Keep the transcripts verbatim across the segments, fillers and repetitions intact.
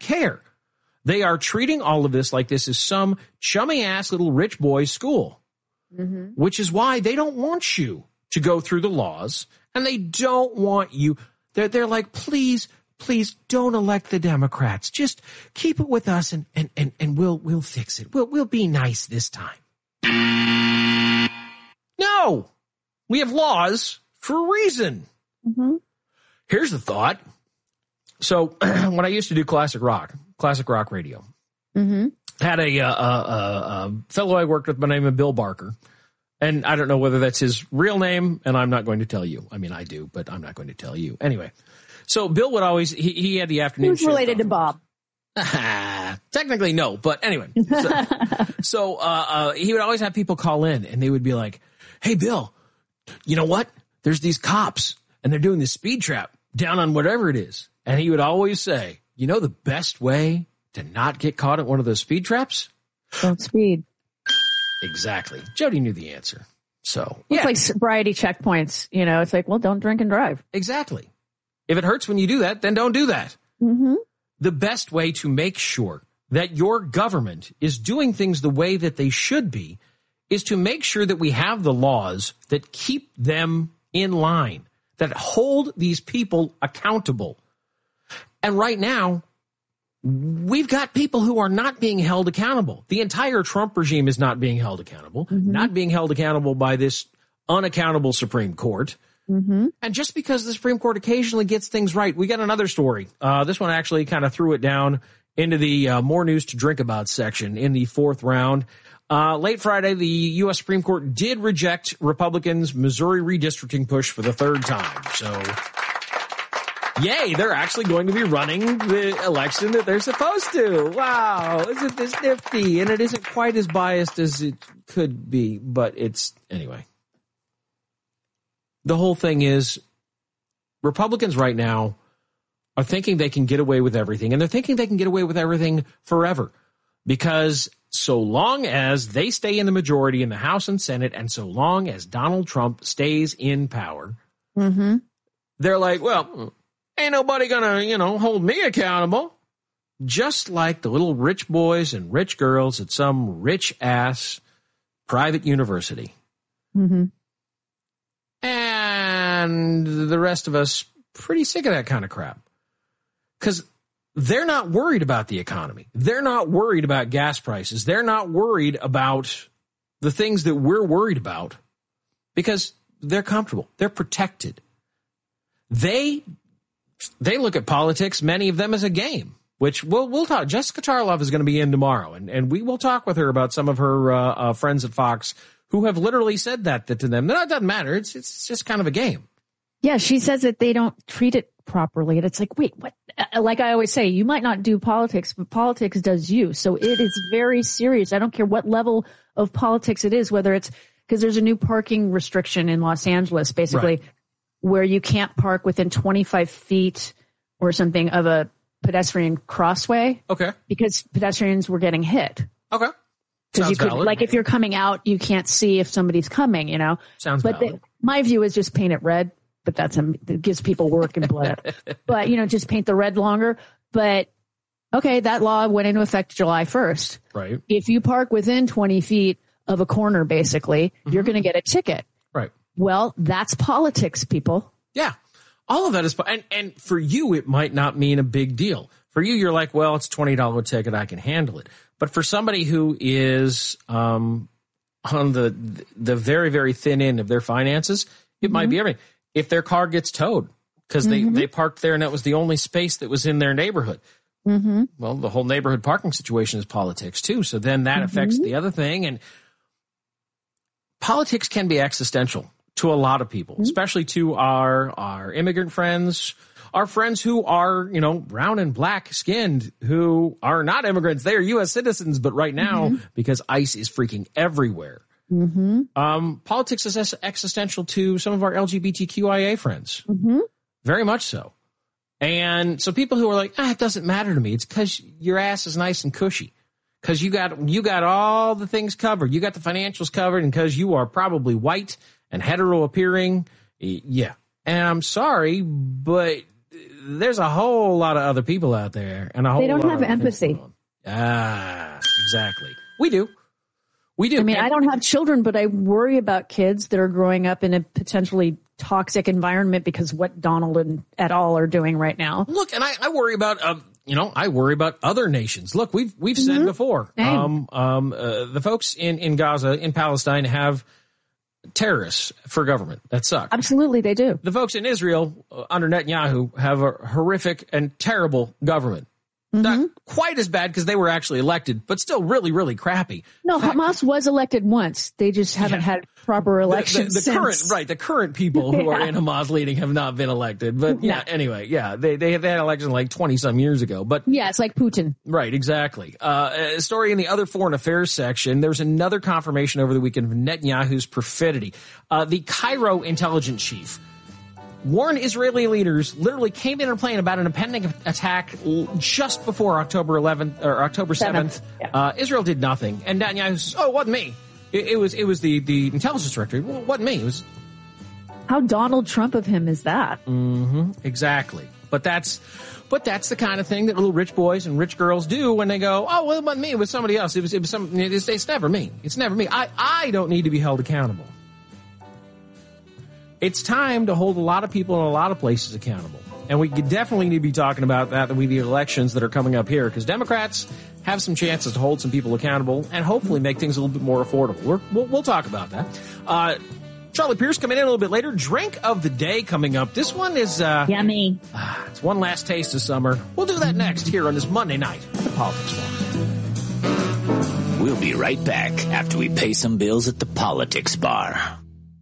care. They are treating all of this like this is some chummy-ass little rich boy school, mm-hmm. which is why they don't want you to go through the laws, and they don't want you. They're, they're like, please, please don't elect the Democrats. Just keep it with us, and, and, and, and we'll we'll fix it. We'll, we'll be nice this time. No, we have laws for a reason. Mm-hmm. Here's the thought. So when I used to do classic rock, classic rock radio, mm-hmm. had a, uh, uh, uh, fellow I worked with by the name of Bill Barker. And I don't know whether that's his real name, and I'm not going to tell you. I mean, I do, but I'm not going to tell you. Anyway, so Bill would always, he, he had the afternoon Who's show. related to Bob? Technically, no, but anyway. So, so uh, uh, he would always have people call in, and they would be like, hey, Bill, you know what? There's these cops, and they're doing this speed trap down on whatever it is. And he would always say, you know the best way to not get caught at one of those speed traps? Don't speed. Exactly. Jody knew the answer. So it's yeah. like sobriety checkpoints. You know, it's like, well, don't drink and drive. Exactly. If it hurts when you do that, then don't do that. Mm-hmm. The best way to make sure that your government is doing things the way that they should be is to make sure that we have the laws that keep them in line, that hold these people accountable. And right now, we've got people who are not being held accountable. The entire Trump regime is not being held accountable, mm-hmm. not being held accountable by this unaccountable Supreme Court. Mm-hmm. And just because the Supreme Court occasionally gets things right, we got another story. Uh, this one actually kind of threw it down into the uh, more news to drink about section in the fourth round. Uh, late Friday, the U S Supreme Court did reject Republicans' Missouri redistricting push for the third time. So... yay, they're actually going to be running the election that they're supposed to. Wow, isn't this nifty? And it isn't quite as biased as it could be, but it's, anyway. The whole thing is, Republicans right now are thinking they can get away with everything, and they're thinking they can get away with everything forever. Because so long as they stay in the majority in the House and Senate, and so long as Donald Trump stays in power, mm-hmm. they're like, well... ain't nobody gonna, you know, hold me accountable. Just like the little rich boys and rich girls at some rich-ass private university. Mm-hmm. And the rest of us pretty sick of that kind of crap. Because they're not worried about the economy. They're not worried about gas prices. They're not worried about the things that we're worried about because they're comfortable. They're protected. They... They look at politics, many of them, as a game, which we'll, we'll talk. Jessica Tarlov is going to be in tomorrow, and, and we will talk with her about some of her uh, uh, friends at Fox who have literally said that, that to them. No, it doesn't matter. It's, it's just kind of a game. Yeah, she says that they don't treat it properly. And it's like, wait, what? Like I always say, you might not do politics, but politics does you. So it is very serious. I don't care what level of politics it is, whether it's because there's a new parking restriction in Los Angeles, basically. Right. Where you can't park within twenty-five feet or something of a pedestrian crossway. Okay. Because pedestrians were getting hit. Okay. Because you could, valid. Like, if you're coming out, you can't see if somebody's coming, you know. Sounds but valid. The, my view is just paint it red, but that's a, it gives people work and blood. But, you know, just paint the red longer. But, okay, that law went into effect July first. Right. If you park within twenty feet of a corner, basically, mm-hmm. you're going to get a ticket. Right. Well, that's politics, people. Yeah. All of that is, and, and for you, it might not mean a big deal. For you, you're like, well, it's a twenty dollars ticket. I can handle it. But for somebody who is um, on the the very, very thin end of their finances, it mm-hmm. might be everything. If their car gets towed because they, mm-hmm. they parked there and that was the only space that was in their neighborhood. Mm-hmm. Well, the whole neighborhood parking situation is politics, too. So then that mm-hmm. affects the other thing. And politics can be existential to a lot of people, mm-hmm. especially to our our immigrant friends, our friends who are, you know, brown and black skinned, who are not immigrants. They are U S citizens. But right now, mm-hmm. because ICE is freaking everywhere, mm-hmm. um, politics is existential to some of our L G B T Q I A friends. Mm-hmm. Very much so. And so people who are like, ah, it doesn't matter to me. It's because your ass is nice and cushy. Because you got you got all the things covered. You got the financials covered. And because you are probably white and hetero appearing. Yeah. And I'm sorry, but there's a whole lot of other people out there, and a whole they don't lot have of empathy. Ah, exactly. We do. We do. I mean, and, I don't have children, but I worry about kids that are growing up in a potentially toxic environment because what Donald and et al. Are doing right now. Look, and I, I worry about, um, you know, I worry about other nations. Look, we've we've mm-hmm. said before, um, um, uh, the folks in, in Gaza, in Palestine, have terrorists for government. That sucks. Absolutely, they do. The folks in Israel uh, under Netanyahu have a horrific and terrible government. Mm-hmm. Not quite as bad because they were actually elected, but still really, really crappy. No, fact, Hamas was elected once. They just haven't yeah. had proper elections. The, the, the current, right? The current people who yeah. are in Hamas leading have not been elected. But yeah, no. anyway, yeah, they they had elections like twenty some years ago. But yeah, it's like Putin. Right, exactly. Uh, a story in the other foreign affairs section. There's another confirmation over the weekend of Netanyahu's perfidy. Uh, the Cairo intelligence chief warned Israeli leaders, literally came in a plane about an impending attack just before October eleventh or October seventh. Yeah. Uh, Israel did nothing, and Netanyahu says, "Oh, it wasn't me. It, it was it was the the intelligence director. Well, it wasn't me. It was." How Donald Trump of him is that? Mm-hmm. Exactly. But that's but that's the kind of thing that little rich boys and rich girls do when they go, "Oh, well, it wasn't me. It was somebody else. It was it was some. It's, it's never me. It's never me. I I don't need to be held accountable." It's time to hold a lot of people in a lot of places accountable. And we definitely need to be talking about that with the elections that are coming up here, because Democrats have some chances to hold some people accountable and hopefully make things a little bit more affordable. We're, we'll, we'll talk about that. Uh, Charlie Pierce coming in a little bit later. Drink of the day coming up. This one is... Uh, Yummy. Uh, it's one last taste of summer. We'll do that next here on this Monday night at the Politics Bar. We'll be right back after we pay some bills at the Politics Bar.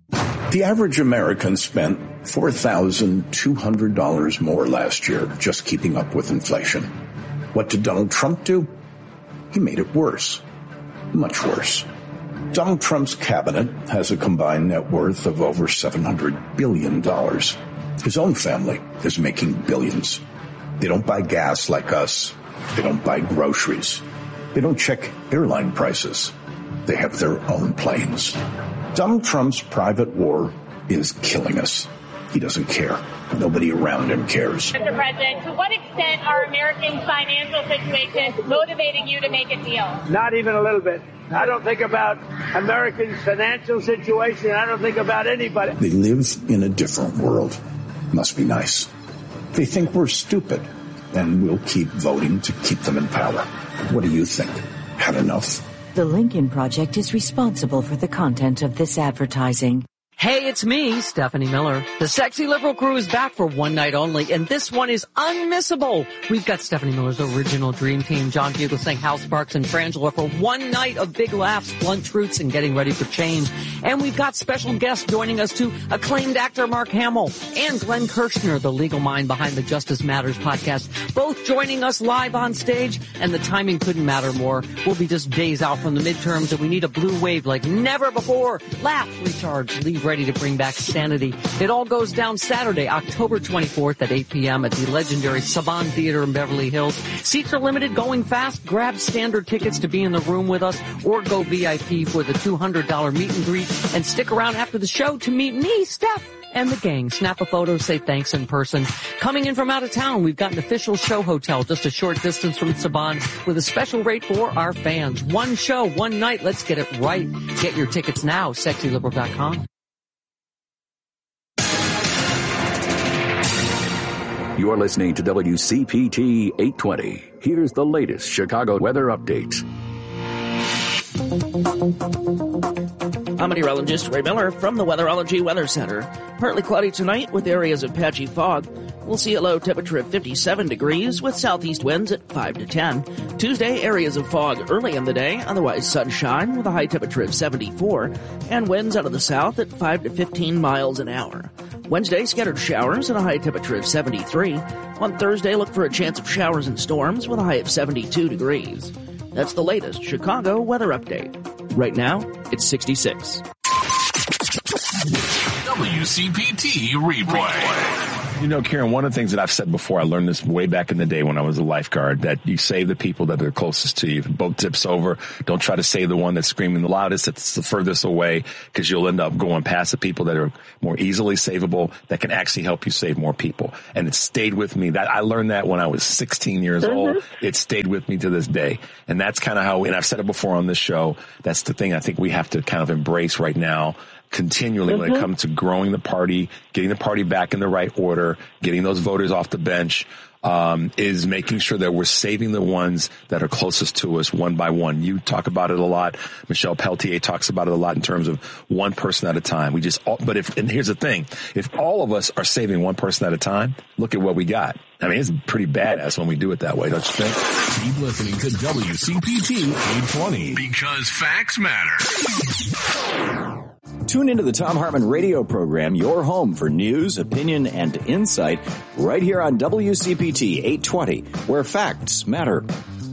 The average American spent four thousand two hundred dollars more last year just keeping up with inflation. What did Donald Trump do? He made it worse. Much worse. Donald Trump's cabinet has a combined net worth of over seven hundred billion dollars. His own family is making billions. They don't buy gas like us. They don't buy groceries. They don't check airline prices. They have their own planes. Donald Trump's private war is killing us. He doesn't care. Nobody around him cares. Mister President, to what extent are American financial situations motivating you to make a deal? Not even a little bit. I don't think about Americans' financial situation. I don't think about anybody. They live in a different world. Must be nice. They think we're stupid, and we'll keep voting to keep them in power. What do you think? Had enough? The Lincoln Project is responsible for the content of this advertising. Hey, it's me, Stephanie Miller. The Sexy Liberal Crew is back for one night only, and this one is unmissable. We've got Stephanie Miller's original dream team, John Fugelsang, Hal Sparks, and Frangela for one night of big laughs, blunt truths, and getting ready for change. And we've got special guests joining us too, acclaimed actor Mark Hamill and Glenn Kirshner, the legal mind behind the Justice Matters podcast, both joining us live on stage, and the timing couldn't matter more. We'll be just days out from the midterms, and we need a blue wave like never before. Laugh, recharge, leave ready to bring back sanity. It all goes down Saturday, October twenty-fourth at eight p.m. at the legendary Saban Theater in Beverly Hills. Seats are limited, going fast. Grab standard tickets to be in the room with us, or go V I P for the two hundred dollars meet and greet, and stick around after the show to meet me, Steph, and the gang. Snap a photo, say thanks in person. Coming in from out of town, we've got an official show hotel just a short distance from Saban with a special rate for our fans. One show, one night. Let's get it right. Get your tickets now, sexy liberal dot com. You are listening to W C P T eight twenty. Here's the latest Chicago weather update. I'm meteorologist Ray Miller from the Weatherology Weather Center. Partly cloudy tonight with areas of patchy fog. We'll see a low temperature of fifty-seven degrees with southeast winds at five to ten. Tuesday, areas of fog early in the day, otherwise sunshine with a high temperature of seventy-four, and winds out of the south at five to fifteen miles an hour. Wednesday, scattered showers and a high temperature of seventy-three. On Thursday, look for a chance of showers and storms with a high of seventy-two degrees. That's the latest Chicago weather update. Right now, it's sixty-six. W C P T replay. You know, Karen, one of the things that I've said before, I learned this way back in the day when I was a lifeguard, that you save the people that are closest to you. If a boat tips over, don't try to save the one that's screaming the loudest, that's the furthest away, because you'll end up going past the people that are more easily savable, that can actually help you save more people. And it stayed with me. That I learned that when I was sixteen years mm-hmm. old. It stayed with me to this day. And that's kind of how, and I've said it before on this show, that's the thing I think we have to kind of embrace right now, continually, mm-hmm. when it comes to growing the party, getting the party back in the right order, getting those voters off the bench, um, is making sure that we're saving the ones that are closest to us one by one. You talk about it a lot. Michelle Peltier talks about it a lot in terms of one person at a time. We just, but if, and here's the thing, if all of us are saving one person at a time, look at what we got. I mean, it's pretty badass when we do it that way, don't you think? Keep listening to W C P T eight twenty because facts matter. Tune into the Thom Hartmann radio program, your home for news, opinion, and insight, right here on W C P T eight twenty, where facts matter.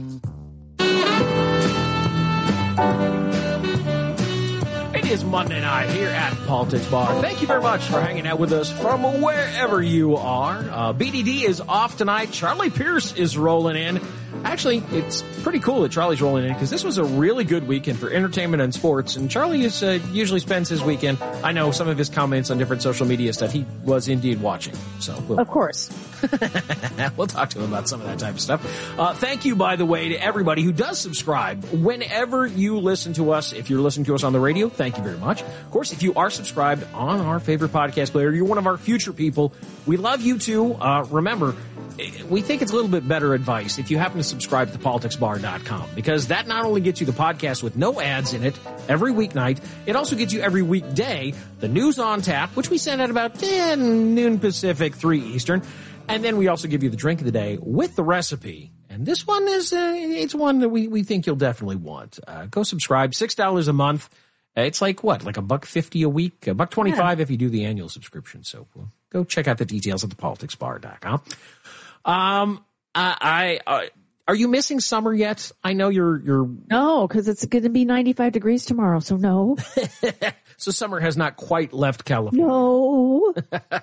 It is Monday night here at Politics Bar. Thank you very much for hanging out with us from wherever you are. Uh, B D D is off tonight. Charlie Pierce is rolling in. Actually, it's pretty cool that Charlie's rolling in because this was a really good weekend for entertainment and sports. And Charlie is, uh, usually spends his weekend. I know some of his comments on different social media stuff. He was indeed watching. So, we'll, of course, we'll talk to him about some of that type of stuff. Uh, thank you, by the way, to everybody who does subscribe whenever you listen to us. If you're listening to us on the radio, thank you very much. Of course, if you are subscribed on our favorite podcast player, you're one of our future people. We love you too. Uh, remember, we think it's a little bit better advice if you happen to subscribe to politics bar dot com, because that not only gets you the podcast with no ads in it every weeknight, it also gets you every weekday the news on tap, which we send at about ten noon Pacific, three Eastern. And then we also give you the drink of the day with the recipe. And this one is, uh, it's one that we, we think you'll definitely want. Uh, go subscribe, six dollars a month. Uh, it's like what, like a buck fifty a week, a buck twenty-five yeah. if you do the annual subscription. So we'll go check out the details at the politics bar dot com. Um, I, I, uh, are you missing summer yet? I know you're, you're. No, because it's going to be ninety-five degrees tomorrow. So no. So summer has not quite left California. No.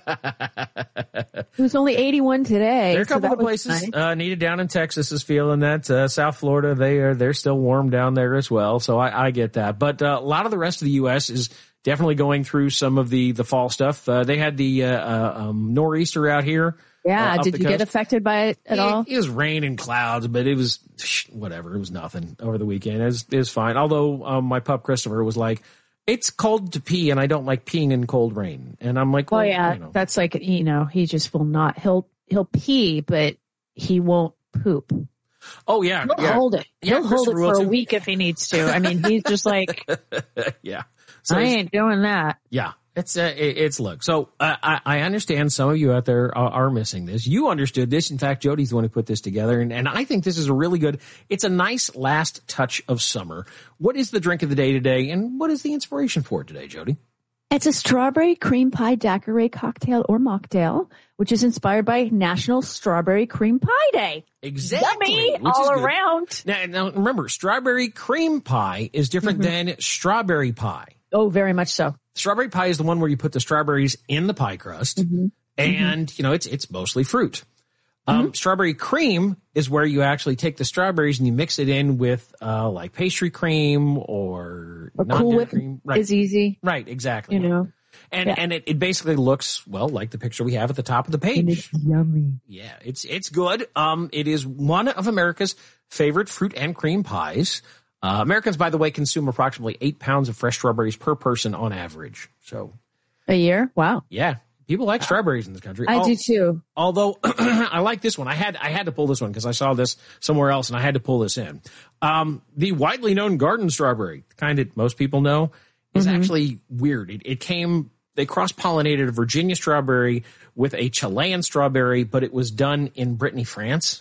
It was only eighty-one today. There are a couple so of places, nice. uh, Nita down in Texas is feeling that. Uh, South Florida, they are, they're still warm down there as well. So I, I get that. But, uh, a lot of the rest of the U S is definitely going through some of the, the fall stuff. Uh, they had the, uh, uh um, nor'easter out here. Yeah. Uh, Did you coast. get affected by it at it, all? It was rain and clouds, but it was whatever. It was nothing over the weekend. It was, it was fine. Although, um, my pup Christopher was like, it's cold to pee and I don't like peeing in cold rain. And I'm like, well, oh yeah, you know. That's like, you know, he just will not, he'll, he'll pee, but he won't poop. Oh yeah. He'll yeah. hold it. Yeah, he'll hold it for a too. week if he needs to. I mean, he's just like, yeah, so I ain't doing that. Yeah. It's, uh, it, it's, look, so uh, I, I understand some of you out there are, are missing this. You understood this. In fact, Jody's the one who put this together. And, and I think this is a really good, it's a nice last touch of summer. What is the drink of the day today? And what is the inspiration for it today, Jody? It's a strawberry cream pie daiquiri cocktail or mocktail, which is inspired by National Strawberry Cream Pie Day. Exactly. Yummy all around. Now, now, remember, strawberry cream pie is different mm-hmm. than strawberry pie. Oh, very much so. Strawberry pie is the one where you put the strawberries in the pie crust, mm-hmm. and, mm-hmm. you know, it's it's mostly fruit. Um, mm-hmm. Strawberry cream is where you actually take the strawberries and you mix it in with, uh, like pastry cream or a Cool Whip cream. Right. is easy. Right, exactly. You know, and, yeah. and it, it basically looks, well, like the picture we have at the top of the page. And it's yummy. Yeah, it's, it's good. Um, it is one of America's favorite fruit and cream pies. Uh, Americans, by the way, consume approximately eight pounds of fresh strawberries per person on average. So a year? Wow. Yeah. People like strawberries in this country. I Al- do too. Although I like this one. I had, I had to pull this one because I saw this somewhere else and I had to pull this in. Um, the widely known garden strawberry, the kind that most people know, is mm-hmm. actually weird. It, it came, they cross-pollinated a Virginia strawberry with a Chilean strawberry, but it was done in Brittany, France.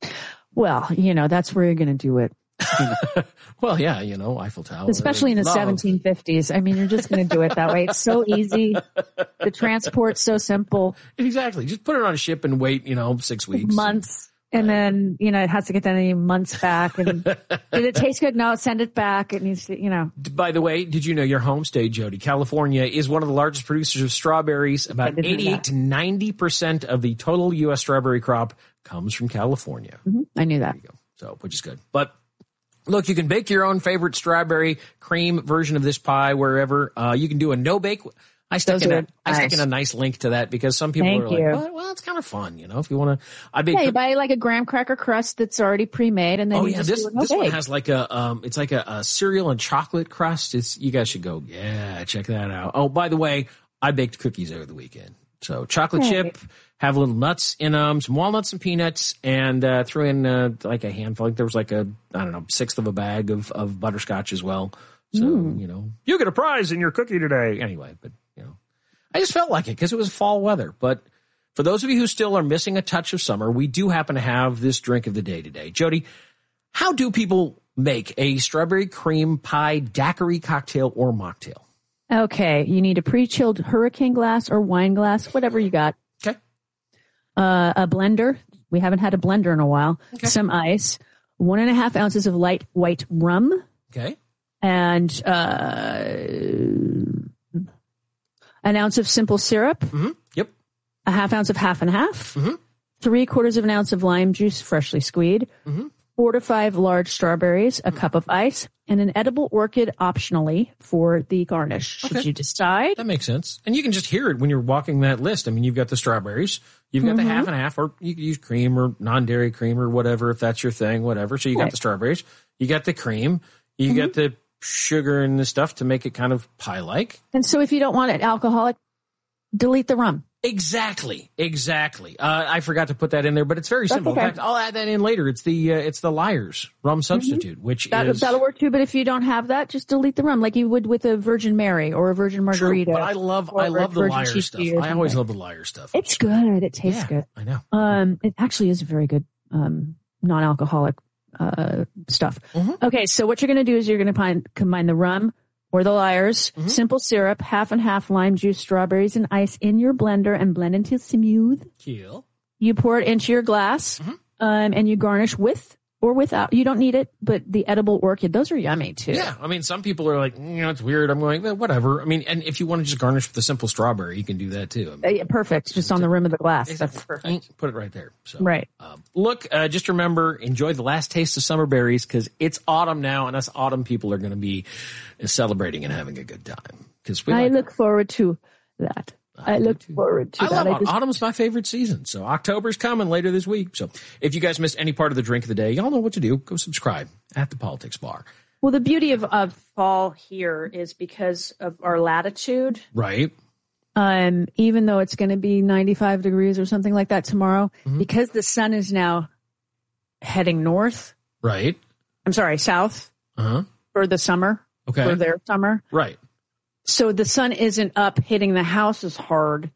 Well, you know, that's where you're going to do it. Well, yeah, you know, Eiffel Tower. Especially in the Love. seventeen fifties. I mean, you're just going to do it that way. It's so easy. The transport's so simple. Exactly. Just put it on a ship and wait, you know, six weeks. Months. And then, you know, it has to get any months back. And did it taste good? No, send it back. It needs to, you know. By the way, did you know your home state, Jody, California, is one of the largest producers of strawberries? About eighty-eight to ninety percent of the total U S strawberry crop comes from California. Mm-hmm. I knew that. There you go. So, which is good. But look, you can bake your own favorite strawberry cream version of this pie wherever. Uh, you can do a no-bake. I stuck, in a, I stuck in a nice link to that because some people Thank are you. like, well, well, it's kind of fun, you know, if you want to. I bake. Yeah, you buy like a graham cracker crust that's already pre-made, and then oh you yeah, just this do a this one no-bake. has like a um, it's like a, a cereal and chocolate crust. It's you guys should go, yeah, check that out. Oh, by the way, I baked cookies over the weekend. So chocolate Hey. chip, have little nuts in them, some walnuts and peanuts, and uh, threw in uh, like a handful. Like there was like a I don't know sixth of a bag of of butterscotch as well. So Mm. you know, you get a prize in your cookie today. Anyway, but you know, I just felt like it because it was fall weather. But for those of you who still are missing a touch of summer, we do happen to have this drink of the day today. Jody, how do people make a strawberry cream pie daiquiri cocktail or mocktail? Okay, you need a pre-chilled hurricane glass or wine glass, whatever you got. Okay. Uh, a blender. We haven't had a blender in a while. Okay. Some ice. One and a half ounces of light white rum. Okay. And uh, an ounce of simple syrup. Mm-hmm. Yep. A half ounce of half and half. Mm-hmm. Three quarters of an ounce of lime juice, freshly squeezed. Mm-hmm. Four to five large strawberries, a cup of ice, and an edible orchid optionally for the garnish. Should Okay. you decide? That makes sense. And you can just hear it when you're walking that list. I mean, you've got the strawberries, you've got Mm-hmm. the half and half, or you can use cream or non-dairy cream or whatever, if that's your thing, whatever. So you got Right. the strawberries, you got the cream, you Mm-hmm. got the sugar and the stuff to make it kind of pie-like. And so if you don't want it alcoholic, delete the rum. Exactly, exactly. Uh, I forgot to put that in there, but it's very That's simple. okay. In fact, I'll add that in later. It's the uh, it's the Liars rum substitute, which That, is that'll work too, but if you don't have that, just delete the rum like you would with a Virgin Mary or a Virgin true. Margarita. But I love or I a love the Virgin Liar cheese stuff. tea or I always something. love the Liar stuff. It's good. It tastes Yeah, good. I know. Um, it actually is very good, um, non-alcoholic, uh, stuff. Mm-hmm. Okay. So what you're going to do is you're going to combine the rum or the Liars, Mm-hmm. simple syrup, half and half lime juice, strawberries and ice in your blender and blend until smooth. Kill. You pour it into your glass, Mm-hmm. um, and you garnish with or without. You don't need it, but the edible orchid, those are yummy too. Yeah, I mean, some people are like, "Mm, you know, it's weird. I'm going, well, whatever. I mean, and if you want to just garnish with a simple strawberry, you can do that too. I mean, Uh, yeah, perfect. Just on the rim of the glass. That's perfect. put it right there. So, Right. um, look, uh, just remember, enjoy the last taste of summer berries because it's autumn now, and us autumn people are going to be celebrating and having a good time. Because we I like look forward to that. I, look forward to I that. love I just- autumn's my favorite season. So October's coming later this week. So if you guys missed any part of the drink of the day, y'all know what to do. Go subscribe at the Politics Bar. Well, the beauty of, of fall here is because of our latitude. Right. Um, even though it's going to be ninety-five degrees or something like that tomorrow, Mm-hmm. because the sun is now heading north. Right. I'm sorry, south Uh-huh. for the summer. Okay. For their summer. Right. So the sun isn't up hitting the house as hard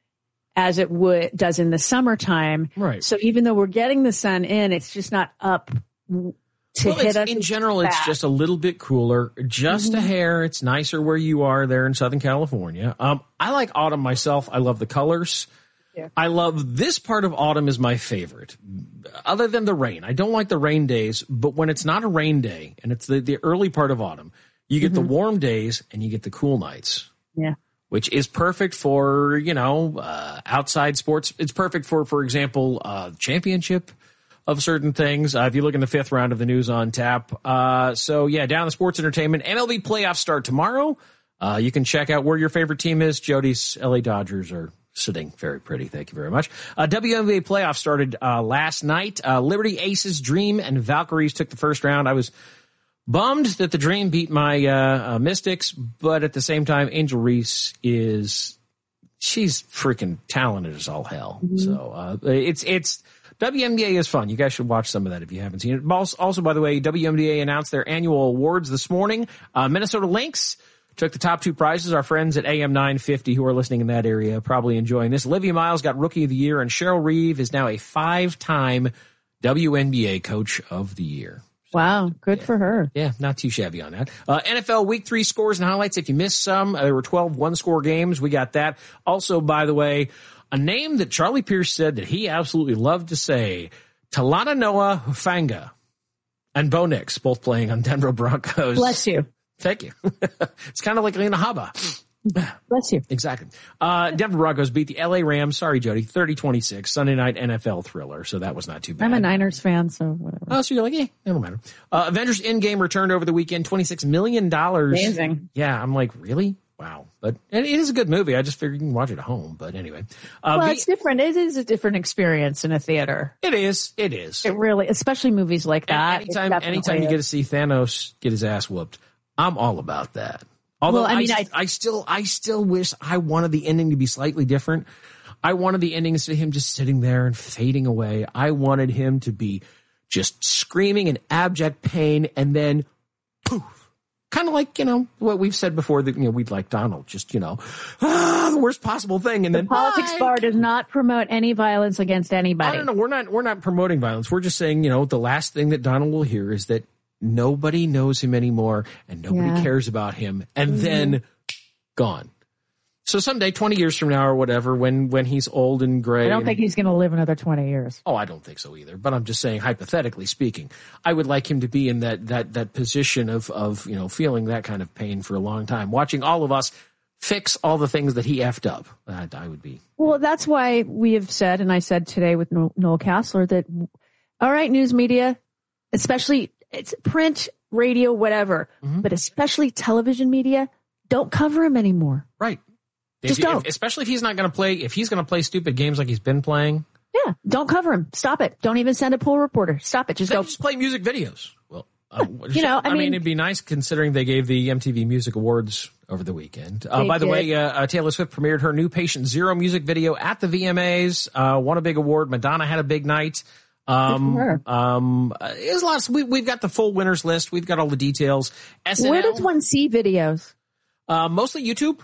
as it would does in the summertime. Right. So even though we're getting the sun in, it's just not up to well, hit it's, us. in as general, it's fast. just a little bit cooler, just Mm-hmm. a hair. It's nicer where you are there in Southern California. Um, I like autumn myself. I love the colors. Yeah. I love this part of autumn is my favorite, other than the rain. I don't like the rain days, but when it's not a rain day and it's the, the early part of autumn, you get Mm-hmm. the warm days and you get the cool nights. Yeah. Which is perfect for, you know, uh, outside sports. It's perfect for, for example, uh, championship of certain things. Uh, if you look in the fifth round of the News on Tap. Uh, so yeah, down the sports entertainment. M L B playoffs start tomorrow. Uh, you can check out where your favorite team is. Jody's L A Dodgers are sitting very pretty. Thank you very much. Uh, W N B A playoffs started, uh, last night. Uh, Liberty, Aces, Dream, and Valkyries took the first round. I was bummed that the Dream beat my uh, uh, Mystics, but at the same time, Angel Reese is she's freaking talented as all hell. Mm-hmm. So uh, it's it's W N B A is fun. You guys should watch some of that if you haven't seen it. Also, also by the way, W N B A announced their annual awards this morning. Uh, Minnesota Lynx took the top two prizes. Our friends at A M nine fifty who are listening in that area probably enjoying this. Olivia Miles got Rookie of the Year, and Cheryl Reeve is now a five-time W N B A Coach of the Year. Wow, good for her. Yeah, not too shabby on that. Uh, N F L Week three scores and highlights. If you missed some, uh, there were twelve one-score games. We got that. Also, by the way, a name that Charlie Pierce said that he absolutely loved to say, Talanoa Hufanga and Bo Nix, both playing on Denver Broncos. Bless you. Thank you. It's kind of like Lena Haba. Bless you. Exactly. Uh, Denver Broncos beat the L A Rams. Sorry, Jody. thirty twenty-six. Sunday night N F L thriller. So that was not too bad. I'm a Niners fan, so whatever. Oh, so you're like, eh, it don't matter. Uh, Avengers Endgame returned over the weekend. twenty-six million dollars. Amazing. Yeah. I'm like, really? Wow. But it is a good movie. I just figured you can watch it at home. But anyway. Uh, well, v- it's different. It is a different experience in a theater. It is. It is. It really, especially movies like that. Anytime, anytime you get to see Thanos get his ass whooped, I'm all about that. Although well, I, mean, I, I, I still, I still wish I wanted the ending to be slightly different. I wanted the endings to him just sitting there and fading away. I wanted him to be just screaming in abject pain and then poof. Kind of like, you know, what we've said before that, you know, we'd like Donald, just, you know, ah, the worst possible thing. And the then politics bye. bar does not promote any violence against anybody. I don't know. We're not, we're not promoting violence. We're just saying, you know, the last thing that Donald will hear is that nobody knows him anymore and nobody yeah. cares about him. And mm-hmm. then gone. So someday, twenty years from now or whatever, when, when he's old and gray. I don't and, think he's going to live another twenty years. Oh, I don't think so either. But I'm just saying, hypothetically speaking, I would like him to be in that, that, that position of, of, you know, feeling that kind of pain for a long time, watching all of us fix all the things that he effed up. That I would be. Well, that's why we have said, and I said today with Noel Castler, that, all right, news media, especially it's print, radio, whatever, mm-hmm. but especially television media, don't cover him anymore. Right. Just if, don't. If, especially if he's not going to play, if he's going to play stupid games like he's been playing. Yeah. Don't cover him. Stop it. Don't even send a poll reporter. Stop it. Just then go. Just play music videos. Well, um, you know, I, I mean, mean, it'd be nice considering they gave the M T V Music Awards over the weekend. Uh, by the did. way, uh, uh, Taylor Swift premiered her new Patient Zero music video at the V M As, uh, won a big award. Madonna had a big night. Um, um, uh, there's lots. We, we've got the full winners list. We've got all the details. S N L, where does one see videos? Uh, mostly YouTube.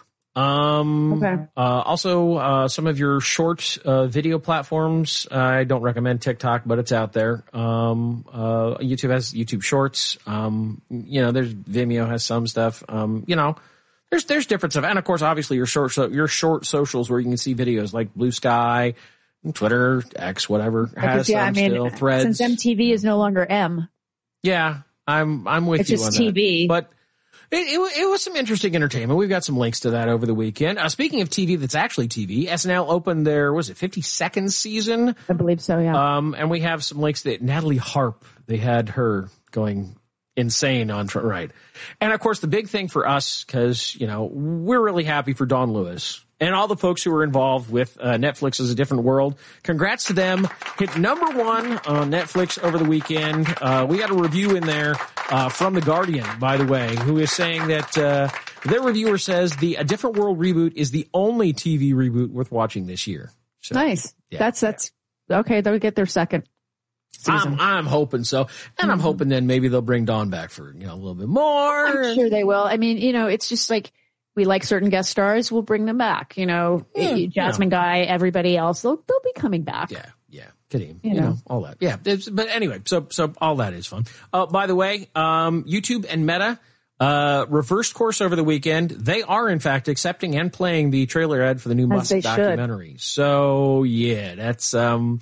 Um, okay. uh, also, uh, some of your short, uh, video platforms. I don't recommend TikTok, but it's out there. Um, uh, YouTube has YouTube Shorts. Um, you know, there's Vimeo has some stuff. Um, you know, there's, there's different stuff. And of course, obviously your short, so your short socials where you can see videos like Blue Sky, Twitter, X, whatever has yeah, some I mean, still. Threads. Since M T V is no longer M. Yeah, I'm, I'm with it's you just on T V. that. But, It, it, it was some interesting entertainment. We've got some links to that over the weekend. Uh, speaking of T V that's actually T V, S N L opened their, was it fifty-second season? I believe so, yeah. Um, and we have some links that Natalie Harp, they had her going insane on, right. And of course, the big thing for us, cause, you know, we're really happy for Dawn Lewis and all the folks who were involved with uh, Netflix's A Different World. Congrats to them. Hit number one on Netflix over the weekend. Uh, we got a review in there uh, from The Guardian, by the way, who is saying that uh, their reviewer says the A Different World reboot is the only T V reboot worth watching this year. So, nice. Yeah. That's, that's, okay, they'll get their second season. I'm, I'm hoping so. And mm-hmm. I'm hoping then maybe they'll bring Dawn back for, you know, a little bit more. I'm sure they will. I mean, you know, it's just like, we like certain guest stars, we'll bring them back. You know, yeah, Jasmine you know. Guy, everybody else, they'll they'll be coming back. Yeah, yeah, Kadeem, you, you know. know, all that. Yeah, it's, but anyway, so so all that is fun. Uh, by the way, um, YouTube and Meta uh, reversed course over the weekend. They are in fact accepting and playing the trailer ad for the new As Musk documentary. Should. So yeah, that's um.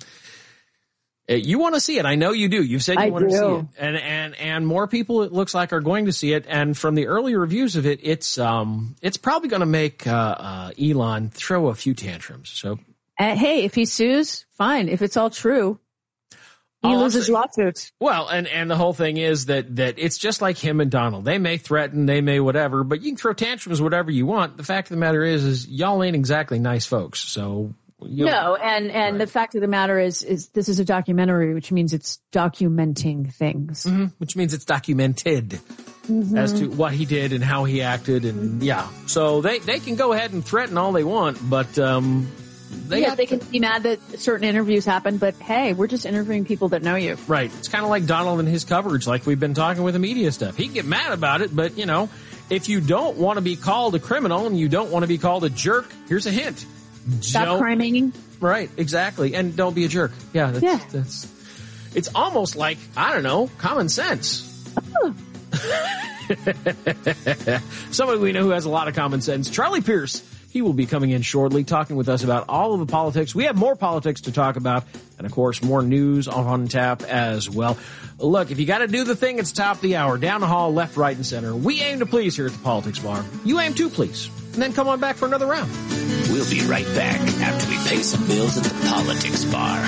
You want to see it. I know you do. You've said you I want do. to see it. And, and, and more people, it looks like, are going to see it. And from the early reviews of it, it's, um, it's probably going to make, uh, uh, Elon throw a few tantrums. So. Uh, hey, if he sues, fine. If it's all true, he oh, loses lawsuits. Well, and, and the whole thing is that, that it's just like him and Donald. They may threaten, they may whatever, but you can throw tantrums whatever you want. The fact of the matter is, is y'all ain't exactly nice folks. So. You know, no, and, and right. the fact of the matter is, is this is a documentary, which means it's documenting things. Mm-hmm. Which means it's documented mm-hmm. as to what he did and how he acted. And yeah, so they, they can go ahead and threaten all they want, but, um, they, yeah, they can be mad that certain interviews happen, but hey, we're just interviewing people that know you. Right. It's kind of like Donald and his coverage, like we've been talking with the media stuff. He can get mad about it, but you know, if you don't want to be called a criminal and you don't want to be called a jerk, here's a hint. Stop don't, criming. Right, exactly. And don't be a jerk. Yeah, that's, yeah. that's it's almost like, I don't know, common sense. Oh. Somebody we know who has a lot of common sense. Charlie Pierce He will be coming in shortly, talking with us about all of the politics. We have more politics to talk about, and of course, more news on tap as well. Look, if you got to do the thing, it's top of the hour. Down the hall, left, right, and center. We aim to please here at the Politics Bar. You aim to please. And then come on back for another round. We'll be right back after we pay some bills at the Politics Bar.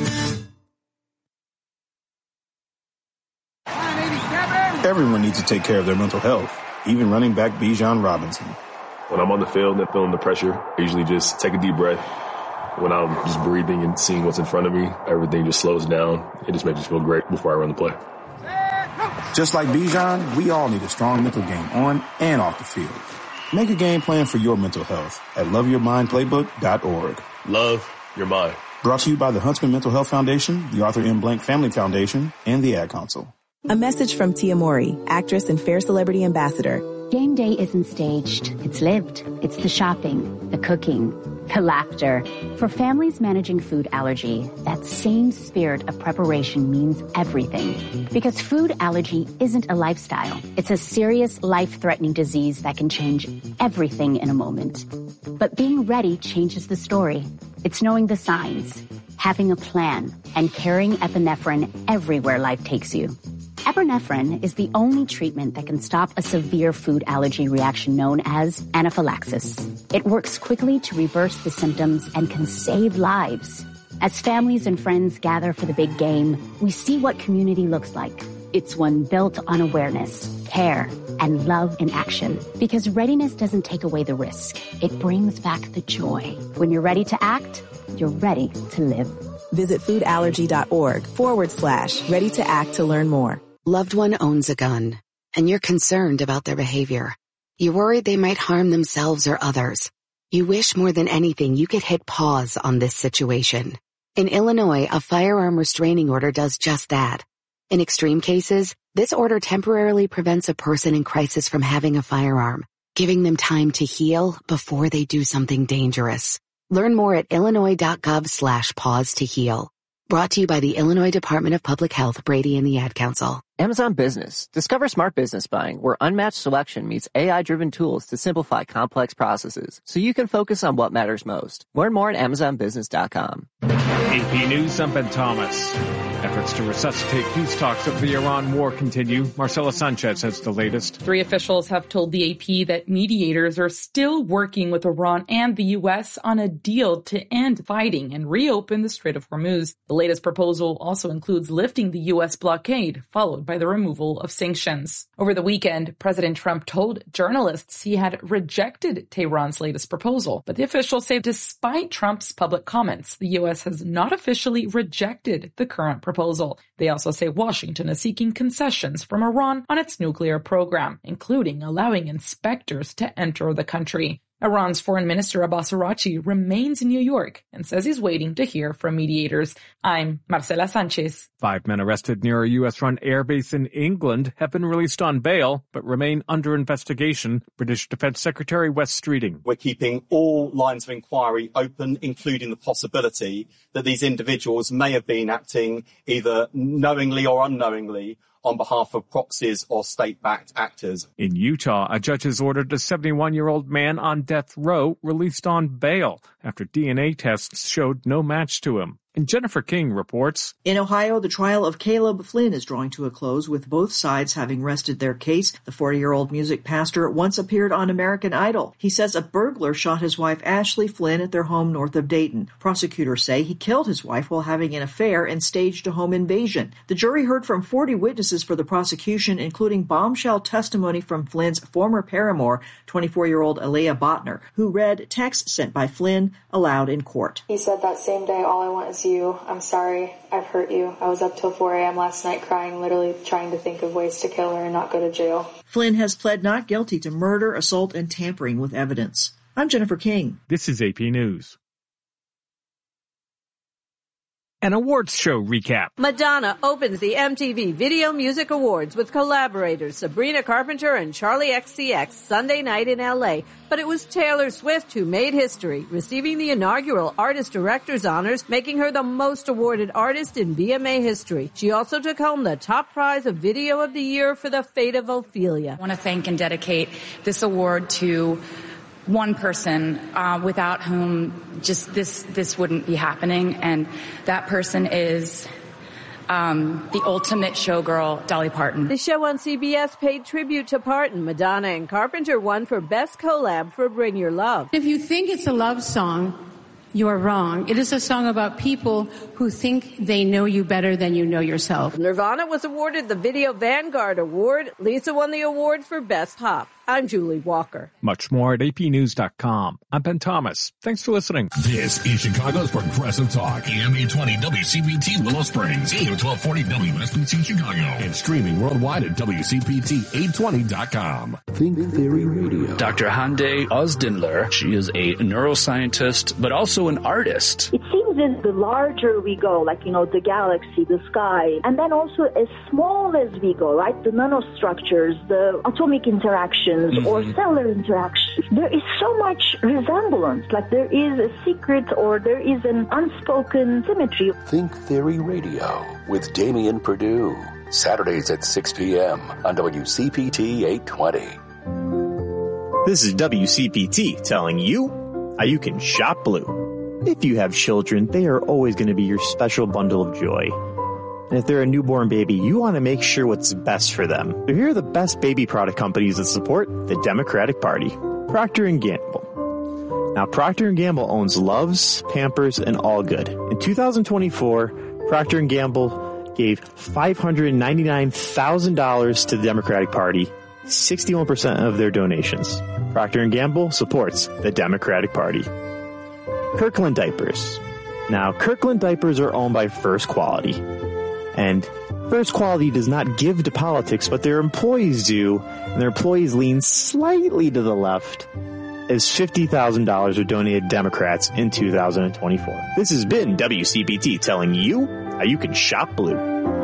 Everyone needs to take care of their mental health, even running back Bijan Robinson. When I'm on the field and feeling the pressure, I usually just take a deep breath. When I'm just breathing and seeing what's in front of me, everything just slows down. It just makes me feel great before I run the play. Just like Bijan, we all need a strong mental game on and off the field. Make a game plan for your mental health at love your mind playbook dot org. Love your mind. Brought to you by the Huntsman Mental Health Foundation, the Arthur M. Blank Family Foundation, and the Ad Council. A message from Tia Mowry, actress and Fair Celebrity Ambassador. Game day isn't staged. It's lived. It's the shopping, the cooking, the laughter. For families managing food allergy, that same spirit of preparation means everything. Because food allergy isn't a lifestyle. It's a serious, life-threatening disease that can change everything in a moment. But being ready changes the story. It's knowing the signs, having a plan, and carrying epinephrine everywhere life takes you. Epinephrine is the only treatment that can stop a severe food allergy reaction known as anaphylaxis. It works quickly to reverse the symptoms and can save lives. As families and friends gather for the big game, we see what community looks like. It's one built on awareness, care, and love in action. Because readiness doesn't take away the risk. It brings back the joy. When you're ready to act, you're ready to live. Visit foodallergy.org forward slash ready to act to learn more. Loved one owns a gun, and you're concerned about their behavior. You're worried they might harm themselves or others. You wish more than anything you could hit pause on this situation. In Illinois, a firearm restraining order does just that. In extreme cases, this order temporarily prevents a person in crisis from having a firearm, giving them time to heal before they do something dangerous. Learn more at illinois.gov slash pause to heal. Brought to you by the Illinois Department of Public Health, Brady, and the Ad Council. Amazon Business. Discover smart business buying where unmatched selection meets A I-driven tools to simplify complex processes so you can focus on what matters most. Learn more at amazon business dot com. A P News, I'm Ben Thomas. Efforts to resuscitate peace talks over the Iran war continue. Marcela Sanchez has the latest. Three officials have told the A P that mediators are still working with Iran and the U S on a deal to end fighting and reopen the Strait of Hormuz. The latest proposal also includes lifting the U S blockade, followed by the removal of sanctions. Over the weekend, President Trump told journalists he had rejected Tehran's latest proposal, but the officials say despite Trump's public comments, the U S has not officially rejected the current proposal. They also say Washington is seeking concessions from Iran on its nuclear program, including allowing inspectors to enter the country. Iran's Foreign Minister Abbas Araghchi remains in New York and says he's waiting to hear from mediators. I'm Marcela Sanchez. Five men arrested near a U S-run airbase in England have been released on bail, but remain under investigation. British Defence Secretary Wes Streeting. We're keeping all lines of inquiry open, including the possibility that these individuals may have been acting either knowingly or unknowingly on behalf of proxies or state-backed actors. In Utah, a judge has ordered a seventy-one-year-old man on death row released on bail after D N A tests showed no match to him. And Jennifer King reports. In Ohio, the trial of Caleb Flynn is drawing to a close, with both sides having rested their case. The forty-year-old music pastor once appeared on American Idol. He says a burglar shot his wife Ashley Flynn at their home north of Dayton. Prosecutors say he killed his wife while having an affair and staged a home invasion. The jury heard from forty witnesses for the prosecution, including bombshell testimony from Flynn's former paramour, twenty-four-year-old Alea Botner, who read texts sent by Flynn aloud in court. He said that same day, all I want is you. I'm sorry. I've hurt you. I was up till four a.m. last night crying, literally trying to think of ways to kill her and not go to jail. Flynn has pled not guilty to murder, assault, and tampering with evidence. I'm Jennifer King. This is A P News. An awards show recap. Madonna opens the M T V Video Music Awards with collaborators Sabrina Carpenter and Charlie X C X Sunday night in L A. But it was Taylor Swift who made history, receiving the inaugural Artist Director's honors, making her the most awarded artist in V M A history. She also took home the top prize of Video of the Year for The Fate of Ophelia. I want to thank and dedicate this award to one person uh, without whom just this this wouldn't be happening, and that person is um, the ultimate showgirl, Dolly Parton. The show on C B S paid tribute to Parton. Madonna and Carpenter won for Best Collab for Bring Your Love. If you think it's a love song, you are wrong. It is a song about people who think they know you better than you know yourself. Nirvana was awarded the Video Vanguard Award. Lisa won the award for Best Pop. I'm Julie Walker. Much more at A P news dot com. I'm Ben Thomas. Thanks for listening. This is Chicago's Progressive Talk. A M eight twenty W C P T Willow Springs. A M twelve forty W S B C Chicago. And streaming worldwide at W C P T eight twenty dot com. Think Theory Radio. Doctor Hande Ozdinler. She is a neuroscientist, but also an artist. It seems that the larger we go, like, you know, the galaxy, the sky, and then also as small as we go, right? The nanostructures, the atomic interactions, mm-hmm. or cellular interactions. There is so much resemblance, like there is a secret or there is an unspoken symmetry. Think Theory Radio with Damian Perdue. Saturdays at six p.m. on W C P T eight twenty. This is W C P T telling you how you can shop blue. If you have children, they are always going to be your special bundle of joy. And if they're a newborn baby, you want to make sure what's best for them. So here are the best baby product companies that support the Democratic Party. Procter and Gamble. Now, Procter and Gamble owns Luvs, Pampers, and All Good. In two thousand twenty-four, Procter and Gamble gave five hundred ninety-nine thousand dollars to the Democratic Party, sixty-one percent of their donations. Procter and Gamble supports the Democratic Party. Kirkland Diapers. Now, Kirkland Diapers are owned by First Quality. And First Quality does not give to politics, but their employees do, and their employees lean slightly to the left, as fifty thousand dollars are donated to Democrats in two thousand twenty-four. This has been W C P T telling you how you can shop blue.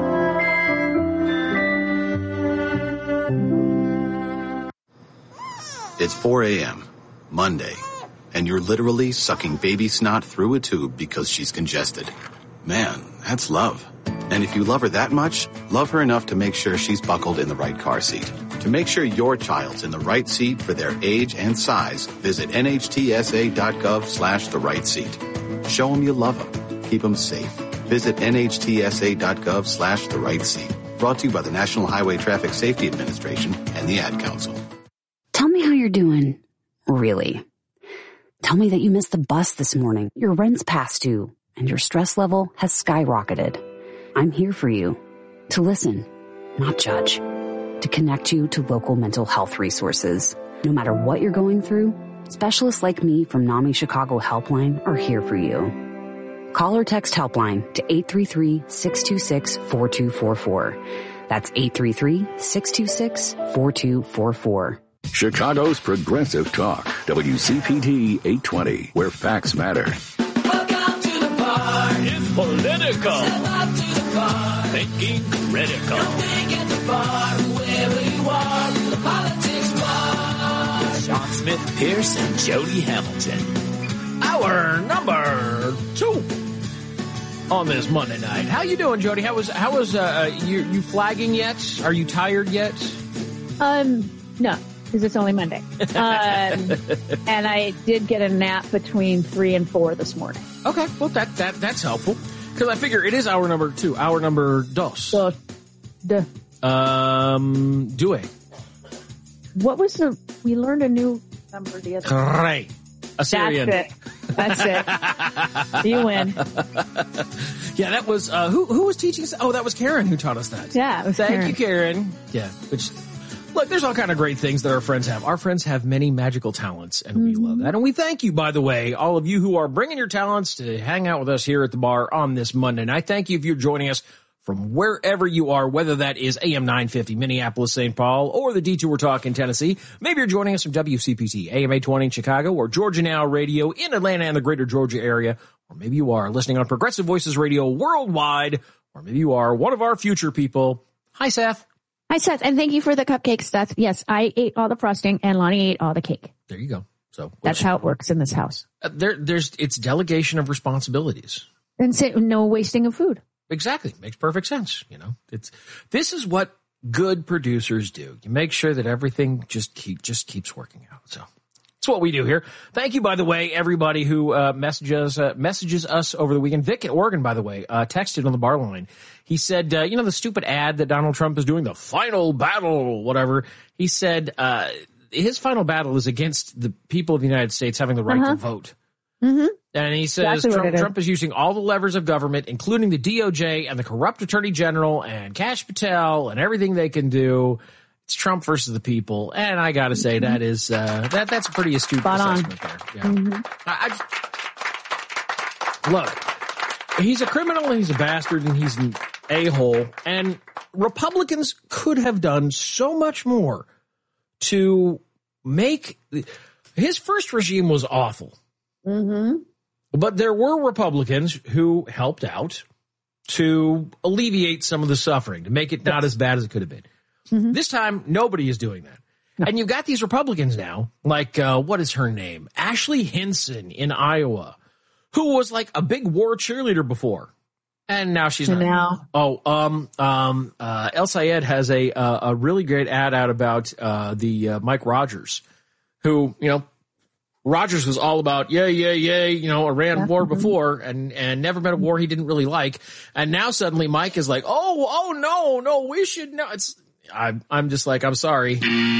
It's four a.m., Monday, and you're literally sucking baby snot through a tube because she's congested. Man, that's love. And if you love her that much, love her enough to make sure she's buckled in the right car seat. To make sure your child's in the right seat for their age and size, visit N H T S A dot gov slash the right seat. Show them you love them. Keep them safe. Visit N H T S A dot gov slash the right seat. Brought to you by the National Highway Traffic Safety Administration and the Ad Council. Tell me how you're doing. Really. Tell me that you missed the bus this morning, your rent's past due, and your stress level has skyrocketed. I'm here for you. To listen, not judge. To connect you to local mental health resources. No matter what you're going through, specialists like me from NAMI Chicago Helpline are here for you. Call or text Helpline to eight three three, six two six, four two four four. That's eight three three, six two six, four two four four. Chicago's Progressive Talk, W C P T eight twenty, where facts matter. Welcome to the bar. It's political. Step up to the bar. Thinking critical. Don't think at the bar, wherever you are, the politics bar. Sean Smith, Pierce, and Jody Hamilton. Our number two on this Monday night. How you doing, Jody? How was how was uh, you you flagging yet? Are you tired yet? Um, no. Because it's only Monday. Um, and I did get a nap between three and four this morning. Okay, well, that, that that's helpful. Because I figure it is hour number two, hour number dos. Dos. De. Um, due. What was the, we learned a new number the other day. Right. Assyrian. That's it. That's it. You win. Yeah, that was, uh, who who was teaching us? Oh, that was Karen who taught us that. Yeah, it was Thank Karen. you, Karen. Yeah, which... Look, there's all kind of great things that our friends have. Our friends have many magical talents, and we mm-hmm. love that. And we thank you, by the way, all of you who are bringing your talents to hang out with us here at the bar on this Monday night. Thank you if you're joining us from wherever you are, whether that is A M nine fifty Minneapolis, Saint Paul, or the Detour Talk in Tennessee. Maybe you're joining us from W C P T A M eight twenty in Chicago, or Georgia Now Radio in Atlanta and the greater Georgia area. Or maybe you are listening on Progressive Voices Radio worldwide, or maybe you are one of our future people. Hi, Seth. Hi, Seth, and thank you for the cupcakes. That's, yes, I ate all the frosting, and Lonnie ate all the cake. There you go. So that's how it works in this house. Uh, there, there's it's delegation of responsibilities, and say, no wasting of food. Exactly, makes perfect sense. You know, it's this is what good producers do. You make sure that everything just keep just keeps working out. So it's That's what we do here. Thank you, by the way, everybody who uh, messages uh, messages us over the weekend. Vic in Oregon, by the way, uh, texted on the bar line. He said, uh, you know, the stupid ad that Donald Trump is doing, the final battle, whatever. He said uh, his final battle is against the people of the United States having the right Uh-huh. to vote. Mm-hmm. And he says Exactly what Trump, it is. Trump is using all the levers of government, including the D O J and the corrupt attorney general and Kash Patel and everything they can do. It's Trump versus the people. And I got to say, that is, uh, that, that's a pretty astute Spot on. assessment there. Yeah. Mhm. I, I, look, he's a criminal and he's a bastard and he's an a-hole. And Republicans could have done so much more to make his first regime was awful. Mm-hmm. But there were Republicans who helped out to alleviate some of the suffering, to make it not as bad as it could have been. Mm-hmm. This time, nobody is doing that. No. And you've got these Republicans now, like, uh, what is her name? Ashley Hinson in Iowa, who was like a big war cheerleader before. And now she's not. Now. Oh, um, um, uh, El Sayed has a, uh, a really great ad out about, uh, the, uh, Mike Rogers, who, you know, Rogers was all about, yay, yay, yay, you know, Iran war before and, and never met a war he didn't really like. And now suddenly Mike is like, oh, oh, no, no, we should know. It's, I'm, I'm just like, I'm sorry.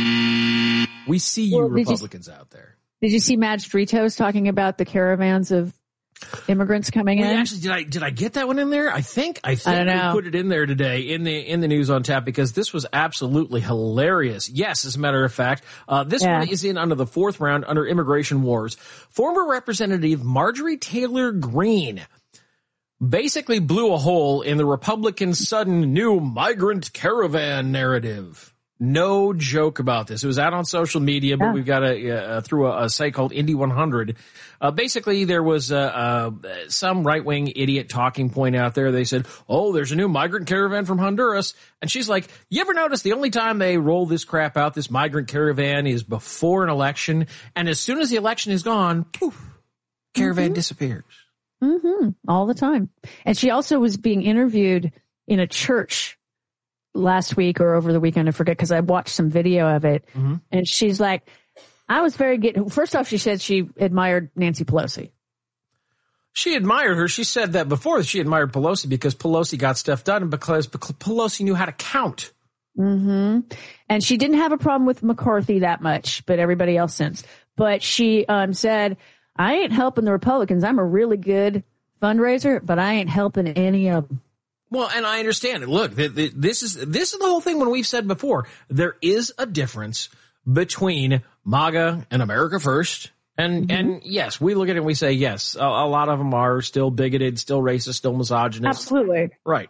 We see you Well, did you- Republicans out there. Did you see Madge Fritos talking about the caravans of immigrants coming Well, in? actually, did I did I get that one in there? I think I think I don't know. we put it in there today in the in the news on tap because this was absolutely hilarious. Yes, as a matter of fact, uh, this Yeah. one is in under the fourth round under immigration wars. Former Representative Marjorie Taylor Greene basically blew a hole in the Republican sudden new migrant caravan narrative. No joke about this. It was out on social media, but Yeah. we've got a, uh, through a, a site called Indy one hundred. Uh, basically, there was uh, uh, some right-wing idiot talking point out there. They said, oh, there's a new migrant caravan from Honduras. And she's like, you ever notice the only time they roll this crap out, this migrant caravan, is before an election? And as soon as the election is gone, poof, caravan Mm-hmm. disappears. Mm-hmm. All the time. And she also was being interviewed in a church last week or over the weekend. I forget because I watched some video of it. Mm-hmm. And she's like, I was very good. First off, she said she admired Nancy Pelosi. She admired her. She said that before she admired Pelosi because Pelosi got stuff done and because Pelosi knew how to count. Mm-hmm. And she didn't have a problem with McCarthy that much, but everybody else since. But she um, said, I ain't helping the Republicans. I'm a really good fundraiser, but I ain't helping any of them. Well, and I understand it. Look, th- th- this is this is the whole thing when we've said before. There is a difference between MAGA and America First. And, mm-hmm. and yes, we look at it and we say, yes, a, a lot of them are still bigoted, still racist, still misogynist. Absolutely. Right.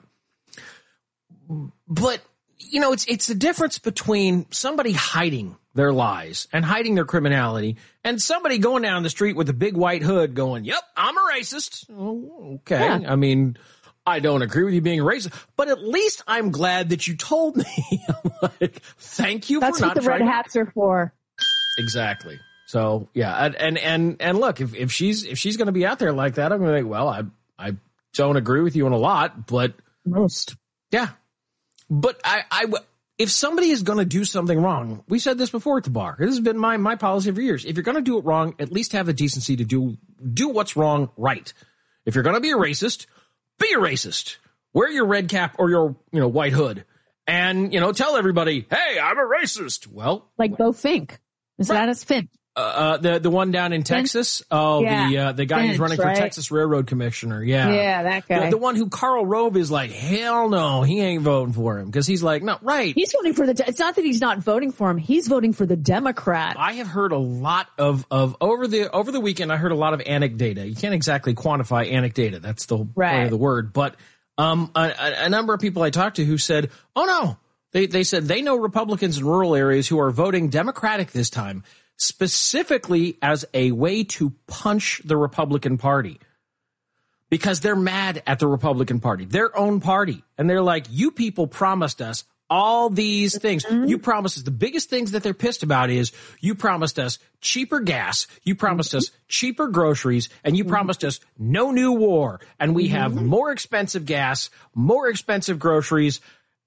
But, you know, it's it's the difference between somebody hiding their lies and hiding their criminality and somebody going down the street with a big white hood going, yep, I'm a racist. Oh, okay. Yeah. I mean, I don't agree with you being racist, but at least I'm glad that you told me. Like, thank you That's for not what the red trying hats are for. Exactly. So yeah, and and and look, if if she's if she's going to be out there like that, I'm going to think, well, I I don't agree with you on a lot, but most, yeah, but I I if somebody is going to do something wrong, we said this before at the bar. This has been my my policy for years. If you're going to do it wrong, at least have the decency to do do what's wrong right. If you're going to be a racist, be a racist. Wear your red cap or your, you know, white hood and, you know, tell everybody, hey, I'm a racist. Well, like Bo Fink. Is right. that his Fink? Uh, uh, the, the one down in Texas. Oh, yeah. the, uh, the guy Finch, who's running right? for Texas Railroad Commissioner. Yeah. Yeah, that guy. The, the one who Karl Rove is like, hell no, he ain't voting for him. Cause he's like, no, right. He's voting for the, it's not that he's not voting for him. He's voting for the Democrat. I have heard a lot of, of over the, over the weekend, I heard a lot of anecdata. You can't exactly quantify anecdata. That's the right. point of the word. But, um, a, a number of people I talked to who said, oh no, they, they said they know Republicans in rural areas who are voting Democratic this time, specifically as a way to punch the Republican Party because they're mad at the Republican Party, their own party. And they're like, you people promised us all these things. Mm-hmm. You promised us the biggest things that they're pissed about is you promised us cheaper gas. You promised mm-hmm. us cheaper groceries and you mm-hmm. promised us no new war. And we mm-hmm. have more expensive gas, more expensive groceries.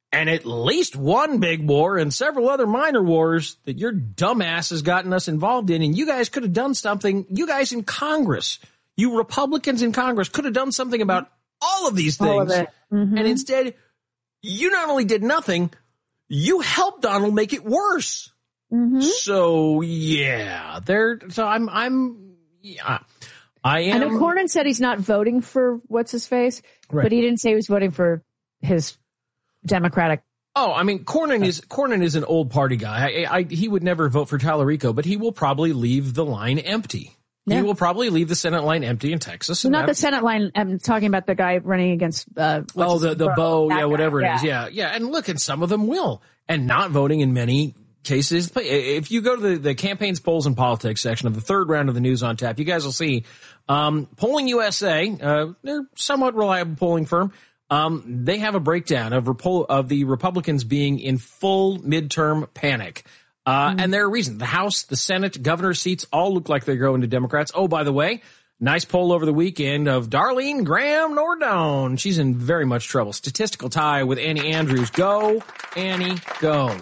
and at least one big war and several other minor wars that your dumbass has gotten us involved in. And you guys could have done something. You guys in Congress, you Republicans in Congress could have done something about all of these All of things. it. Mhm. And instead, you not only did nothing, you helped Donald make it worse. Mm-hmm. So yeah, there. So I'm, I'm, yeah, I am. I know Cornyn said he's not voting for what's his face, Right. but he didn't say he was voting for his Democratic. Oh, I mean, Cornyn is Cornyn is an old party guy. I, I, he would never vote for Tallarico, but he will probably leave the line empty. Yeah. He will probably leave the Senate line empty in Texas. and Not the that's- Senate line. I'm talking about the guy running against. Uh, what's Oh, his- the the bow, that yeah, guy. whatever it Yeah. is, yeah, yeah. And look, and some of them will, and not voting in many cases. If you go to the, the campaigns, polls, and politics section of the third round of the News on Tap, you guys will see um, Polling U S A. Uh, they're somewhat reliable polling firm. Um, they have a breakdown of Repo- of the Republicans being in full midterm panic. Uh, and there are reasons. The House, the Senate, governor seats all look like they're going to Democrats. Oh, by the way, nice poll over the weekend of Darlene Graham Nordone. She's in very much trouble. Statistical tie with Annie Andrews. Go, Annie, go.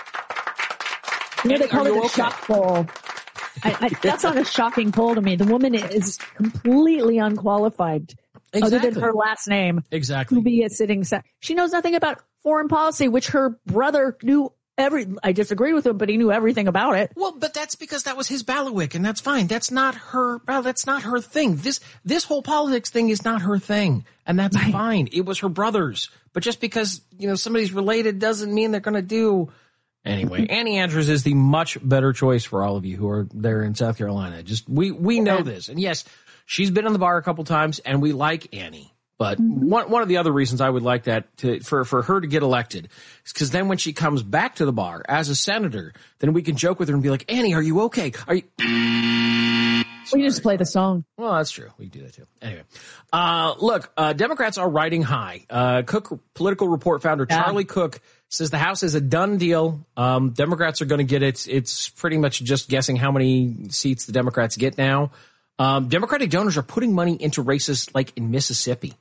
You know, they Annie, call are it you a okay? shock poll. I, I, that's not a shocking poll to me. The woman is completely unqualified, other Exactly. than her last name, Exactly. to be a sitting. Se- she knows nothing about foreign policy, which her brother knew every. I disagree with him, but he knew everything about it. Well, but that's because that was his bailiwick, and that's fine. That's not her. Well, that's not her thing. This this whole politics thing is not her thing, and that's fine. It was her brother's. But just because you know somebody's related doesn't mean they're going to do. Anyway, Annie Andrews is the much better choice for all of you who are there in South Carolina. Just we we know this, and yes, she's been on the bar a couple times, and we like Annie. But one one of the other reasons I would like that to, for for her to get elected is because then when she comes back to the bar as a senator, then we can joke with her and be like, Annie, are you okay? Are you? We just play the song. Well, that's true. We do that too. Anyway, uh, look, uh, Democrats are riding high. Uh, Cook Political Report founder Yeah. Charlie Cook says the House is a done deal. Um, Democrats are going to get it. It's pretty much just guessing how many seats the Democrats get now. Um, Democratic donors are putting money into races like in Mississippi.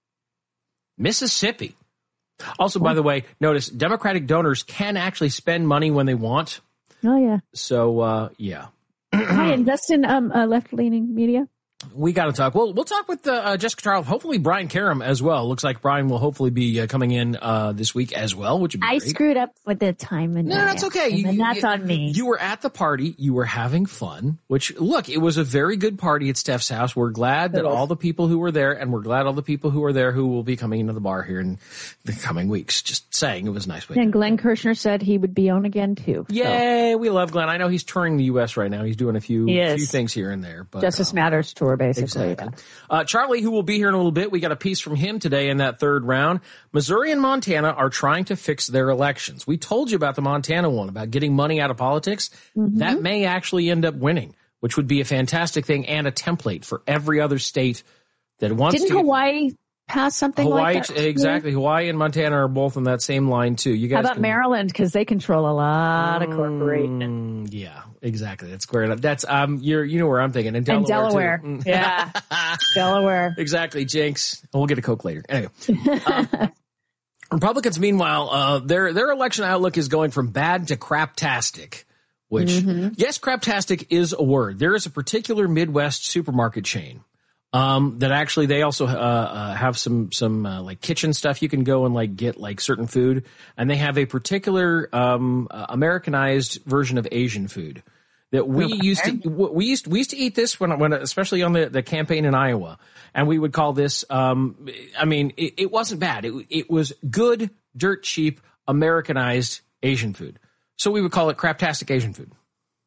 Mississippi. Also, by the way, notice Democratic donors can actually spend money when they want. Oh yeah. So, uh, yeah. Hi, invest in um, uh, left-leaning media. We got to talk. We'll we'll talk with uh, Jessica Charles. Hopefully, Brian Karam as well. Looks like Brian will hopefully be uh, coming in uh, this week as well, which would be I great. screwed up with the time and No, no, that's okay. and You- then you- that's on me. You were at the party. You were having fun, which, look, it was a very good party at Steph's house. We're glad that It was. all the people who were there, and we're glad all the people who are there who will be coming into the bar here in the coming weeks. Just saying, it was a nice weekend. And Glenn Kirshner said he would be on again too. So, Yay, we love Glenn. I know he's touring the U S right now. He's doing a few, He is. few things here and there. But, Justice um, Matters tour, basically. Exactly. Uh, Charlie, who will be here in a little bit, we got a piece from him today in that third round. Missouri and Montana are trying to fix their elections. We told you about the Montana one, about getting money out of politics. Mm-hmm. That may actually end up winning, which would be a fantastic thing and a template for every other state that wants Didn't to. Hawaii pass something Hawaii, like that? too? exactly. Hawaii and Montana are both on that same line too. You guys How about can- Maryland? Because they control a lot of corporations. Mm, yeah, exactly. That's square enough. That's um, you're you know where I'm thinking, and And Delaware, Delaware. too. Yeah. Delaware. Exactly, Jinx. We'll get a Coke later. Anyway, um, Republicans, meanwhile, uh, their their election outlook is going from bad to craptastic. Which, Mm-hmm. yes, craptastic is a word. There is a particular Midwest supermarket chain um, that actually they also uh, uh, have some some uh, like kitchen stuff. You can go and like get like certain food, and they have a particular um, uh, Americanized version of Asian food that we Okay. used to we used we used to eat this when when especially on the, the campaign in Iowa, and we would call this. Um, I mean, it, it wasn't bad. It it was good, dirt cheap Americanized Asian food. So we would call it craptastic Asian food.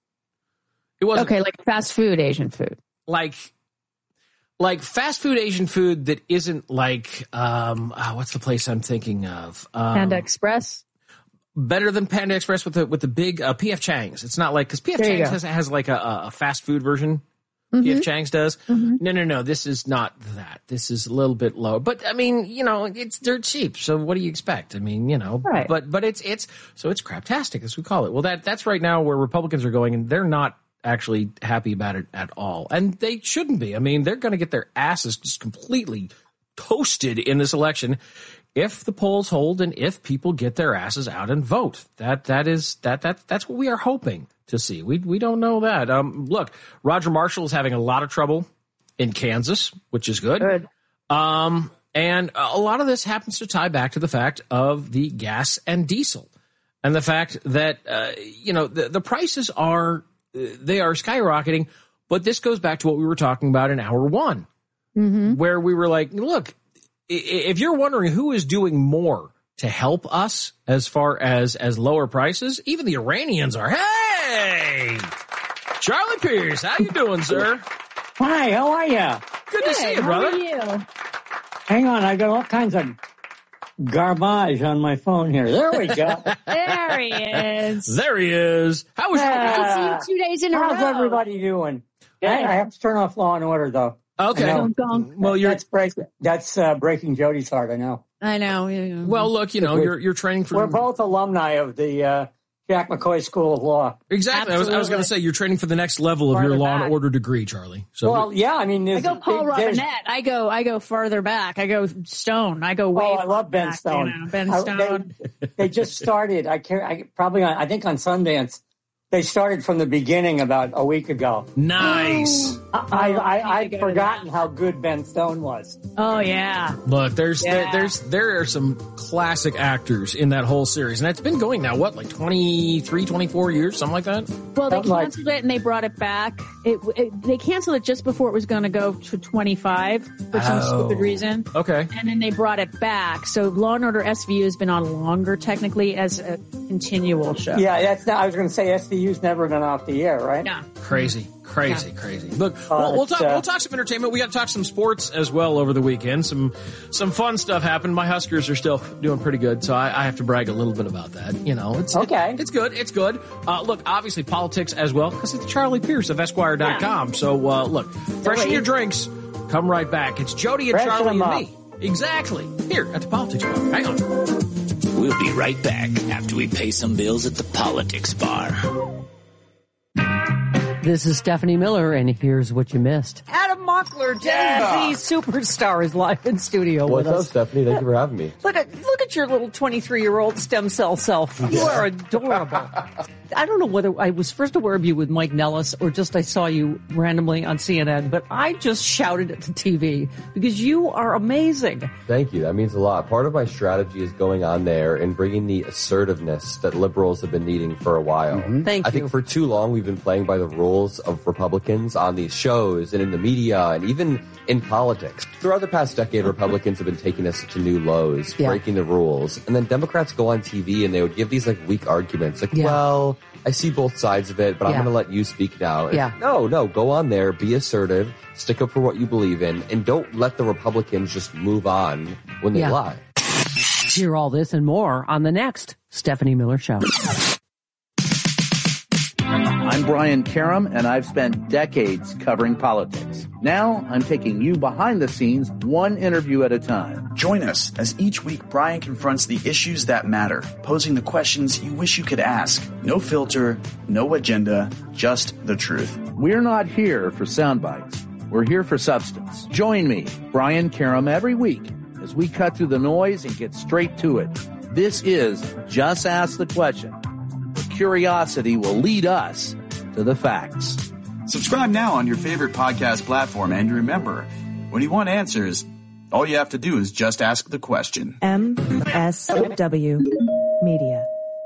It wasn't Okay, like fast food Asian food. like like fast food Asian food that isn't like um oh, what's the place I'm thinking of? Um, Panda Express. Better than Panda Express with the with the big uh, P F Chang's. It's not like because P F There you Chang's go. has, has like a, a fast food version. Mhm. P F Chang's does. Mhm. No, no, no. This is not that. This is a little bit lower. But I mean, you know, it's dirt cheap. So what do you expect? I mean, you know, Right. but but it's it's so it's craptastic as we call it. Well, that that's right now where Republicans are going, and they're not actually happy about it at all, and they shouldn't be. I mean, they're going to get their asses just completely toasted in this election. if the polls hold and if people get their asses out and vote. That that is that that that's what we are hoping to see. We we don't know that. Um, look, Roger Marshall is having a lot of trouble in Kansas, which is good. Good. Um, and a lot of this happens to tie back to the fact of the gas and diesel, and the fact that uh, you know the, the prices are they are skyrocketing. But this goes back to what we were talking about in hour one, mm-hmm. where we were like, look, if you're wondering who is doing more to help us as far as as lower prices, even the Iranians are. Hey, Charlie Pierce, how you doing, sir? Hi, how are you? Good, Good to see you, brother. How are you? Hang on, I got all kinds of garbage on my phone here. There we go. There he is. There he is. How was uh, you? Two days in a row. How's everybody doing? I, I have to turn off Law and Order, though. Okay. Well, you're that's break, that's uh, breaking Jody's heart. I know. I know. Yeah. Well, look, you know, we're, you're you're training for. We're both alumni of the uh, Jack McCoy School of Law. Exactly. Absolutely. I was I was going to say you're training for the next level of farther your Law back. and Order degree, Charlie. So well, yeah. I mean, I go Paul Robinette. I go I go farther back. I go Stone. I go way. Oh, I love Ben back, Stone. You know, Ben Stone. I, they, they just started. I can't. I probably. On, I think on Sundance. They started from the beginning about a week ago. Nice. I, I, I'd forgotten how good Ben Stone was. Oh, yeah. Look, there's yeah. there, there's there are some classic actors in that whole series. And it's been going now, what, like twenty-three, twenty-four years, something like that? Well, they canceled like, it and they brought it back. It, it, they canceled it just before it was going to go to twenty-five for some oh. stupid reason. Okay. And then they brought it back. So Law and Order S V U has been on longer, technically, as a continual show. Yeah, that's not, I was going to say S V U's never been off the air, right? No. Crazy, crazy, yeah. crazy. Look, uh, we'll, we'll talk. Uh, we'll talk some entertainment. We got to talk some sports as well over the weekend. Some some fun stuff happened. My Huskers are still doing pretty good, so I, I have to brag a little bit about that. You know, it's okay. It, it's good. It's good. Uh, look, obviously politics as well because it's Charlie Pierce of Esquire dot com. Yeah. So uh, look, freshen your drinks. Come right back. It's Jody and Freshen Charlie and up. me. Exactly here at the Politics Bar. Hang on. We'll be right back after we pay some bills at the Politics Bar. This is Stephanie Miller, and here's what you missed. Adam Mockler, Gen yeah. Z superstar, is live in studio What's with us. What's up, Stephanie? Thank you for having me. Look at look at your little twenty-three-year-old stem cell self. You are adorable. I don't know whether I was first aware of you with Mike Nellis or just I saw you randomly on C N N, but I just shouted at the T V because you are amazing. Thank you. That means a lot. Part of my strategy is going on there and bringing the assertiveness that liberals have been needing for a while. Mm-hmm. Thank you. I think for too long we've been playing by the rules of Republicans on these shows and in the media and even in politics. Throughout the past decade, Republicans have been taking us to new lows, yeah. breaking the rules. And then Democrats go on T V and they would give these like weak arguments like, yeah. well, I see both sides of it, but yeah. I'm going to let you speak now. Yeah. No, no, go on there, be assertive, stick up for what you believe in, and don't let the Republicans just move on when they yeah. lie. Hear all this and more on the next Stephanie Miller Show. I'm Brian Karam, and I've spent decades covering politics. Now, I'm taking you behind the scenes, one interview at a time. Join us as each week Brian confronts the issues that matter, posing the questions you wish you could ask. No filter, no agenda, just the truth. We're not here for sound bites. We're here for substance. Join me, Brian Karam, every week as we cut through the noise and get straight to it. This is Just Ask the Question. Curiosity will lead us to the facts. Subscribe now on your favorite podcast platform, and remember, when you want answers, all you have to do is just ask the question. M S W Media.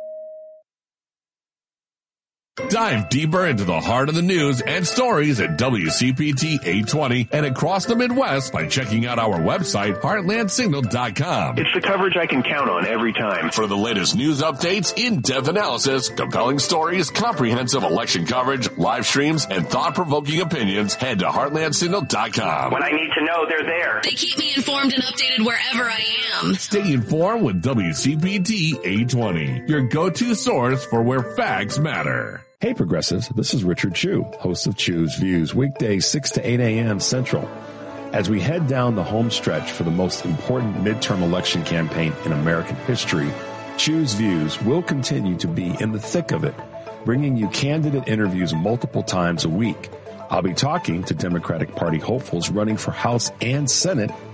Dive deeper into the heart of the news and stories at W C P T eight twenty and across the Midwest by checking out our website, heartland signal dot com. It's the coverage I can count on every time. For the latest news updates, in-depth analysis, compelling stories, comprehensive election coverage, live streams, and thought-provoking opinions, head to heartland signal dot com. When I need to know, they're there. They keep me informed and updated wherever I am. Stay informed with W C P T eight twenty, your go-to source for where facts matter. Hey progressives, this is Richard Chu, host of Chu's Views, weekdays six to eight a.m. Central. As we head down the home stretch for the most important midterm election campaign in American history, Chu's Views will continue to be in the thick of it, bringing you candidate interviews multiple times a week. I'll be talking to Democratic Party hopefuls running for House and Senate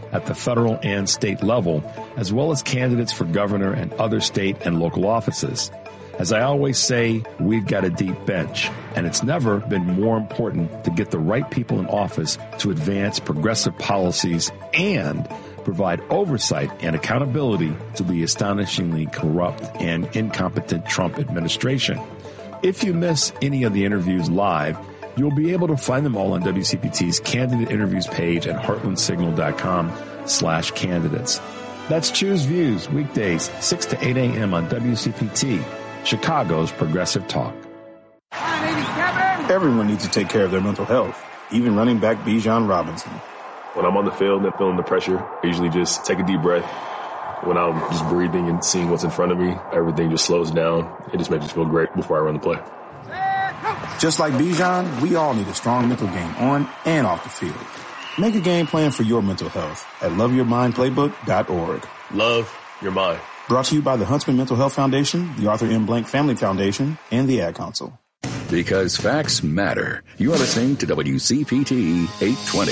at the federal and state level, as well as candidates for governor and other state and local offices. As I always say, we've got a deep bench, and it's never been more important to get the right people in office to advance progressive policies and provide oversight and accountability to the astonishingly corrupt and incompetent Trump administration. If you miss any of the interviews live, you'll be able to find them all on W C P T's candidate interviews page at heartlandsignal.com slash candidates. That's Choose Views, weekdays, six to eight a.m. on W C P T, Chicago's Progressive Talk. Everyone needs to take care of their mental health, even running back Bijan Robinson. When I'm on the field and feeling the pressure, I usually just take a deep breath. When I'm just breathing and seeing what's in front of me, everything just slows down. It just makes me feel great before I run the play. Just like Bijan, we all need a strong mental game on and off the field. Make a game plan for your mental health at love your mind playbook dot org. Love your mind. Brought to you by the Huntsman Mental Health Foundation, the Arthur M. Blank Family Foundation, and the Ad Council. Because facts matter. You are listening to W C P T eight twenty.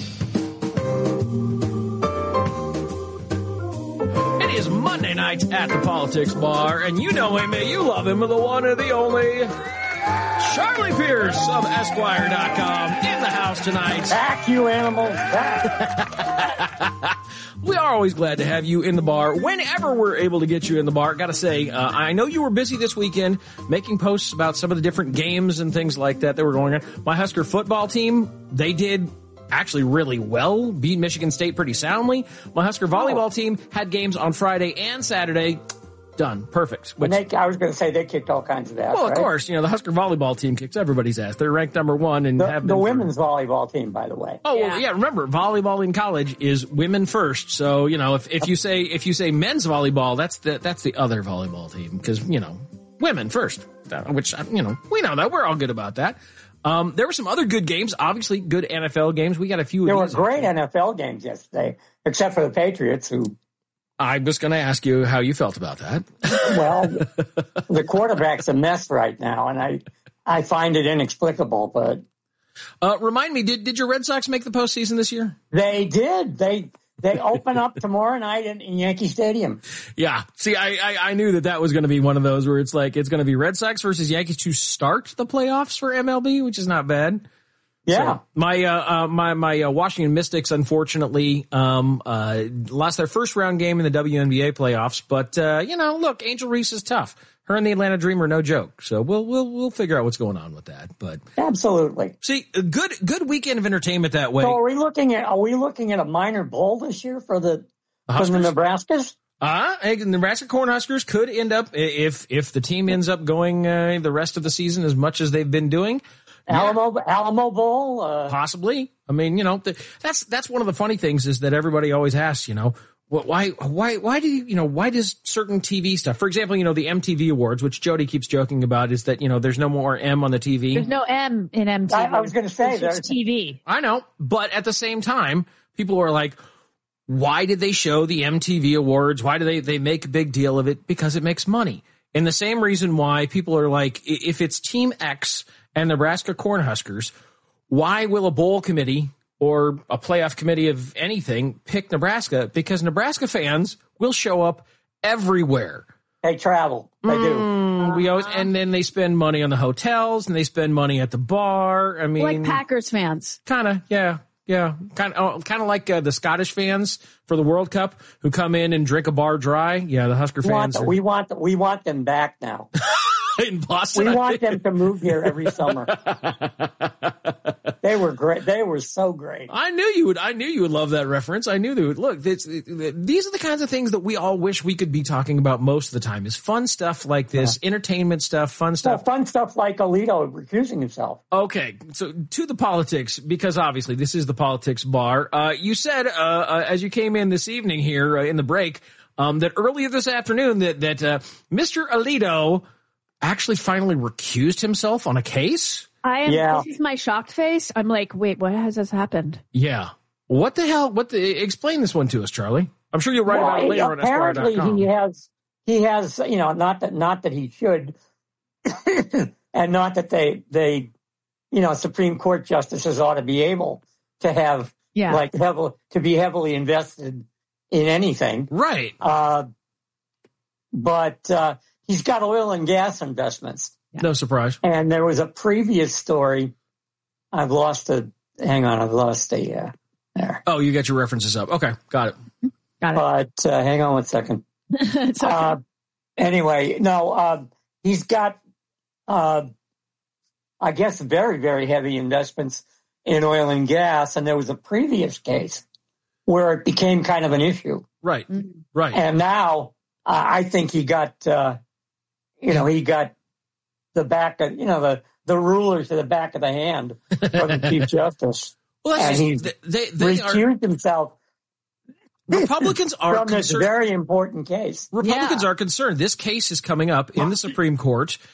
It is Monday night at the Politics Bar, and you know him, you love him, the one and the only Charlie Pierce of Esquire dot com in the house tonight. Back, you animals, back. We are always glad to have you in the bar whenever we're able to get you in the bar. Got to say, uh, I know you were busy this weekend making posts about some of the different games and things like that that were going on. My Husker football team, they did actually really well, beat Michigan State pretty soundly. My Husker volleyball team had games on Friday and Saturday. Done. Perfect. Which, they, I was going to say they kicked all kinds of ass. Well, of right? course, you know, the Husker volleyball team kicks everybody's ass. They're ranked number one and the, have been the for, women's volleyball team, by the way. Oh, yeah. Well, yeah. Remember, volleyball in college is women first. So, you know, if, if you say if you say men's volleyball, that's the that's the other volleyball team because you know, women first. Which you know, we know that we're all good about that. Um, there were some other good games, obviously good N F L games. We got a few. There of were these great N F L games yesterday, except for the Patriots, who. I was going to ask you how you felt about that. Well, the quarterback's a mess right now, and I I find it inexplicable. But uh, remind me, did did your Red Sox make the postseason this year? They did. They they open up tomorrow night in, in Yankee Stadium. Yeah. See, I, I I knew that that was going to be one of those where it's like it's going to be Red Sox versus Yankees to start the playoffs for M L B, which is not bad. Yeah, so my uh, uh, my my uh, Washington Mystics, unfortunately, um, uh, lost their first round game in the W N B A playoffs. But uh, you know, look, Angel Reese is tough. Her and the Atlanta Dream are no joke. So we'll we'll we'll figure out what's going on with that. But absolutely, see, a good good weekend of entertainment that way. So are we looking at are we looking at a minor bowl this year for the, the for the Nebraskas? Uh, Nebraska Cornhuskers could end up if if the team ends up going uh, the rest of the season as much as they've been doing. Alamo yeah. Alamo Bowl, uh, possibly. I mean, you know, the, that's that's one of the funny things is that everybody always asks, you know, why why why do you, you know why does certain T V stuff, for example, you know, the M T V Awards, which Jody keeps joking about, is that you know there's no more M on the T V. There's no M in M T V. I, I was going to say there's T V. I know, but at the same time, people are like, why did they show the M T V Awards? Why do they they make a big deal of it? Because it makes money. And the same reason why people are like, if it's Team X and Nebraska Cornhuskers, why will a bowl committee or a playoff committee of anything pick Nebraska? Because Nebraska fans will show up everywhere. They travel. They mm, do. We always, and then they spend money on the hotels and they spend money at the bar. I mean, like Packers fans. Kind of, yeah. Yeah, kind of, kind of like uh, the Scottish fans for the World Cup who come in and drink a bar dry. Yeah, the Husker we fans. Want, are... We want we want them back now. In Boston, we want them to move here every summer. They were great. They were so great. I knew you would. I knew you would love that reference. I knew they would. Look, this, these are the kinds of things that we all wish we could be talking about most of the time. Is fun stuff like this, yeah. Entertainment stuff, fun stuff, well, fun stuff like Alito recusing himself. Okay, so to the politics, because obviously this is the Politics Bar. Uh, you said uh, uh, as you came in this evening here uh, in the break um, that earlier this afternoon that that uh, Mister Alito actually finally recused himself on a case. I am. Yeah. This is my shocked face. I'm like, wait, what has this happened? Yeah. What the hell? What the? Explain this one to us, Charlie. I'm sure you'll write well, about it later on Esquire dot com. Apparently, he has. He has. You know, not that. Not that he should, and not that they. They. You know, Supreme Court justices ought to be able to have Yeah. like heavily, to be heavily invested in anything. Right. Uh, but uh, he's got oil and gas investments. No surprise. And there was a previous story. I've lost a, hang on, I've lost a, uh, there. Oh, you got your references up. Okay, got it. Got it. But uh, hang on one second. It's okay. uh, anyway, no, uh, he's got, uh, I guess, very, very heavy investments in oil and gas. And there was a previous case where it became kind of an issue. Right, right. And now uh, I think he got, uh, you know, he got the back of, you know, the, the ruler to the back of the hand from the Chief Justice. Well, that's and just, he's they, they recused are, himself Republicans are from this concerned. very important case. Republicans yeah. are concerned. This case is coming up in the Supreme Court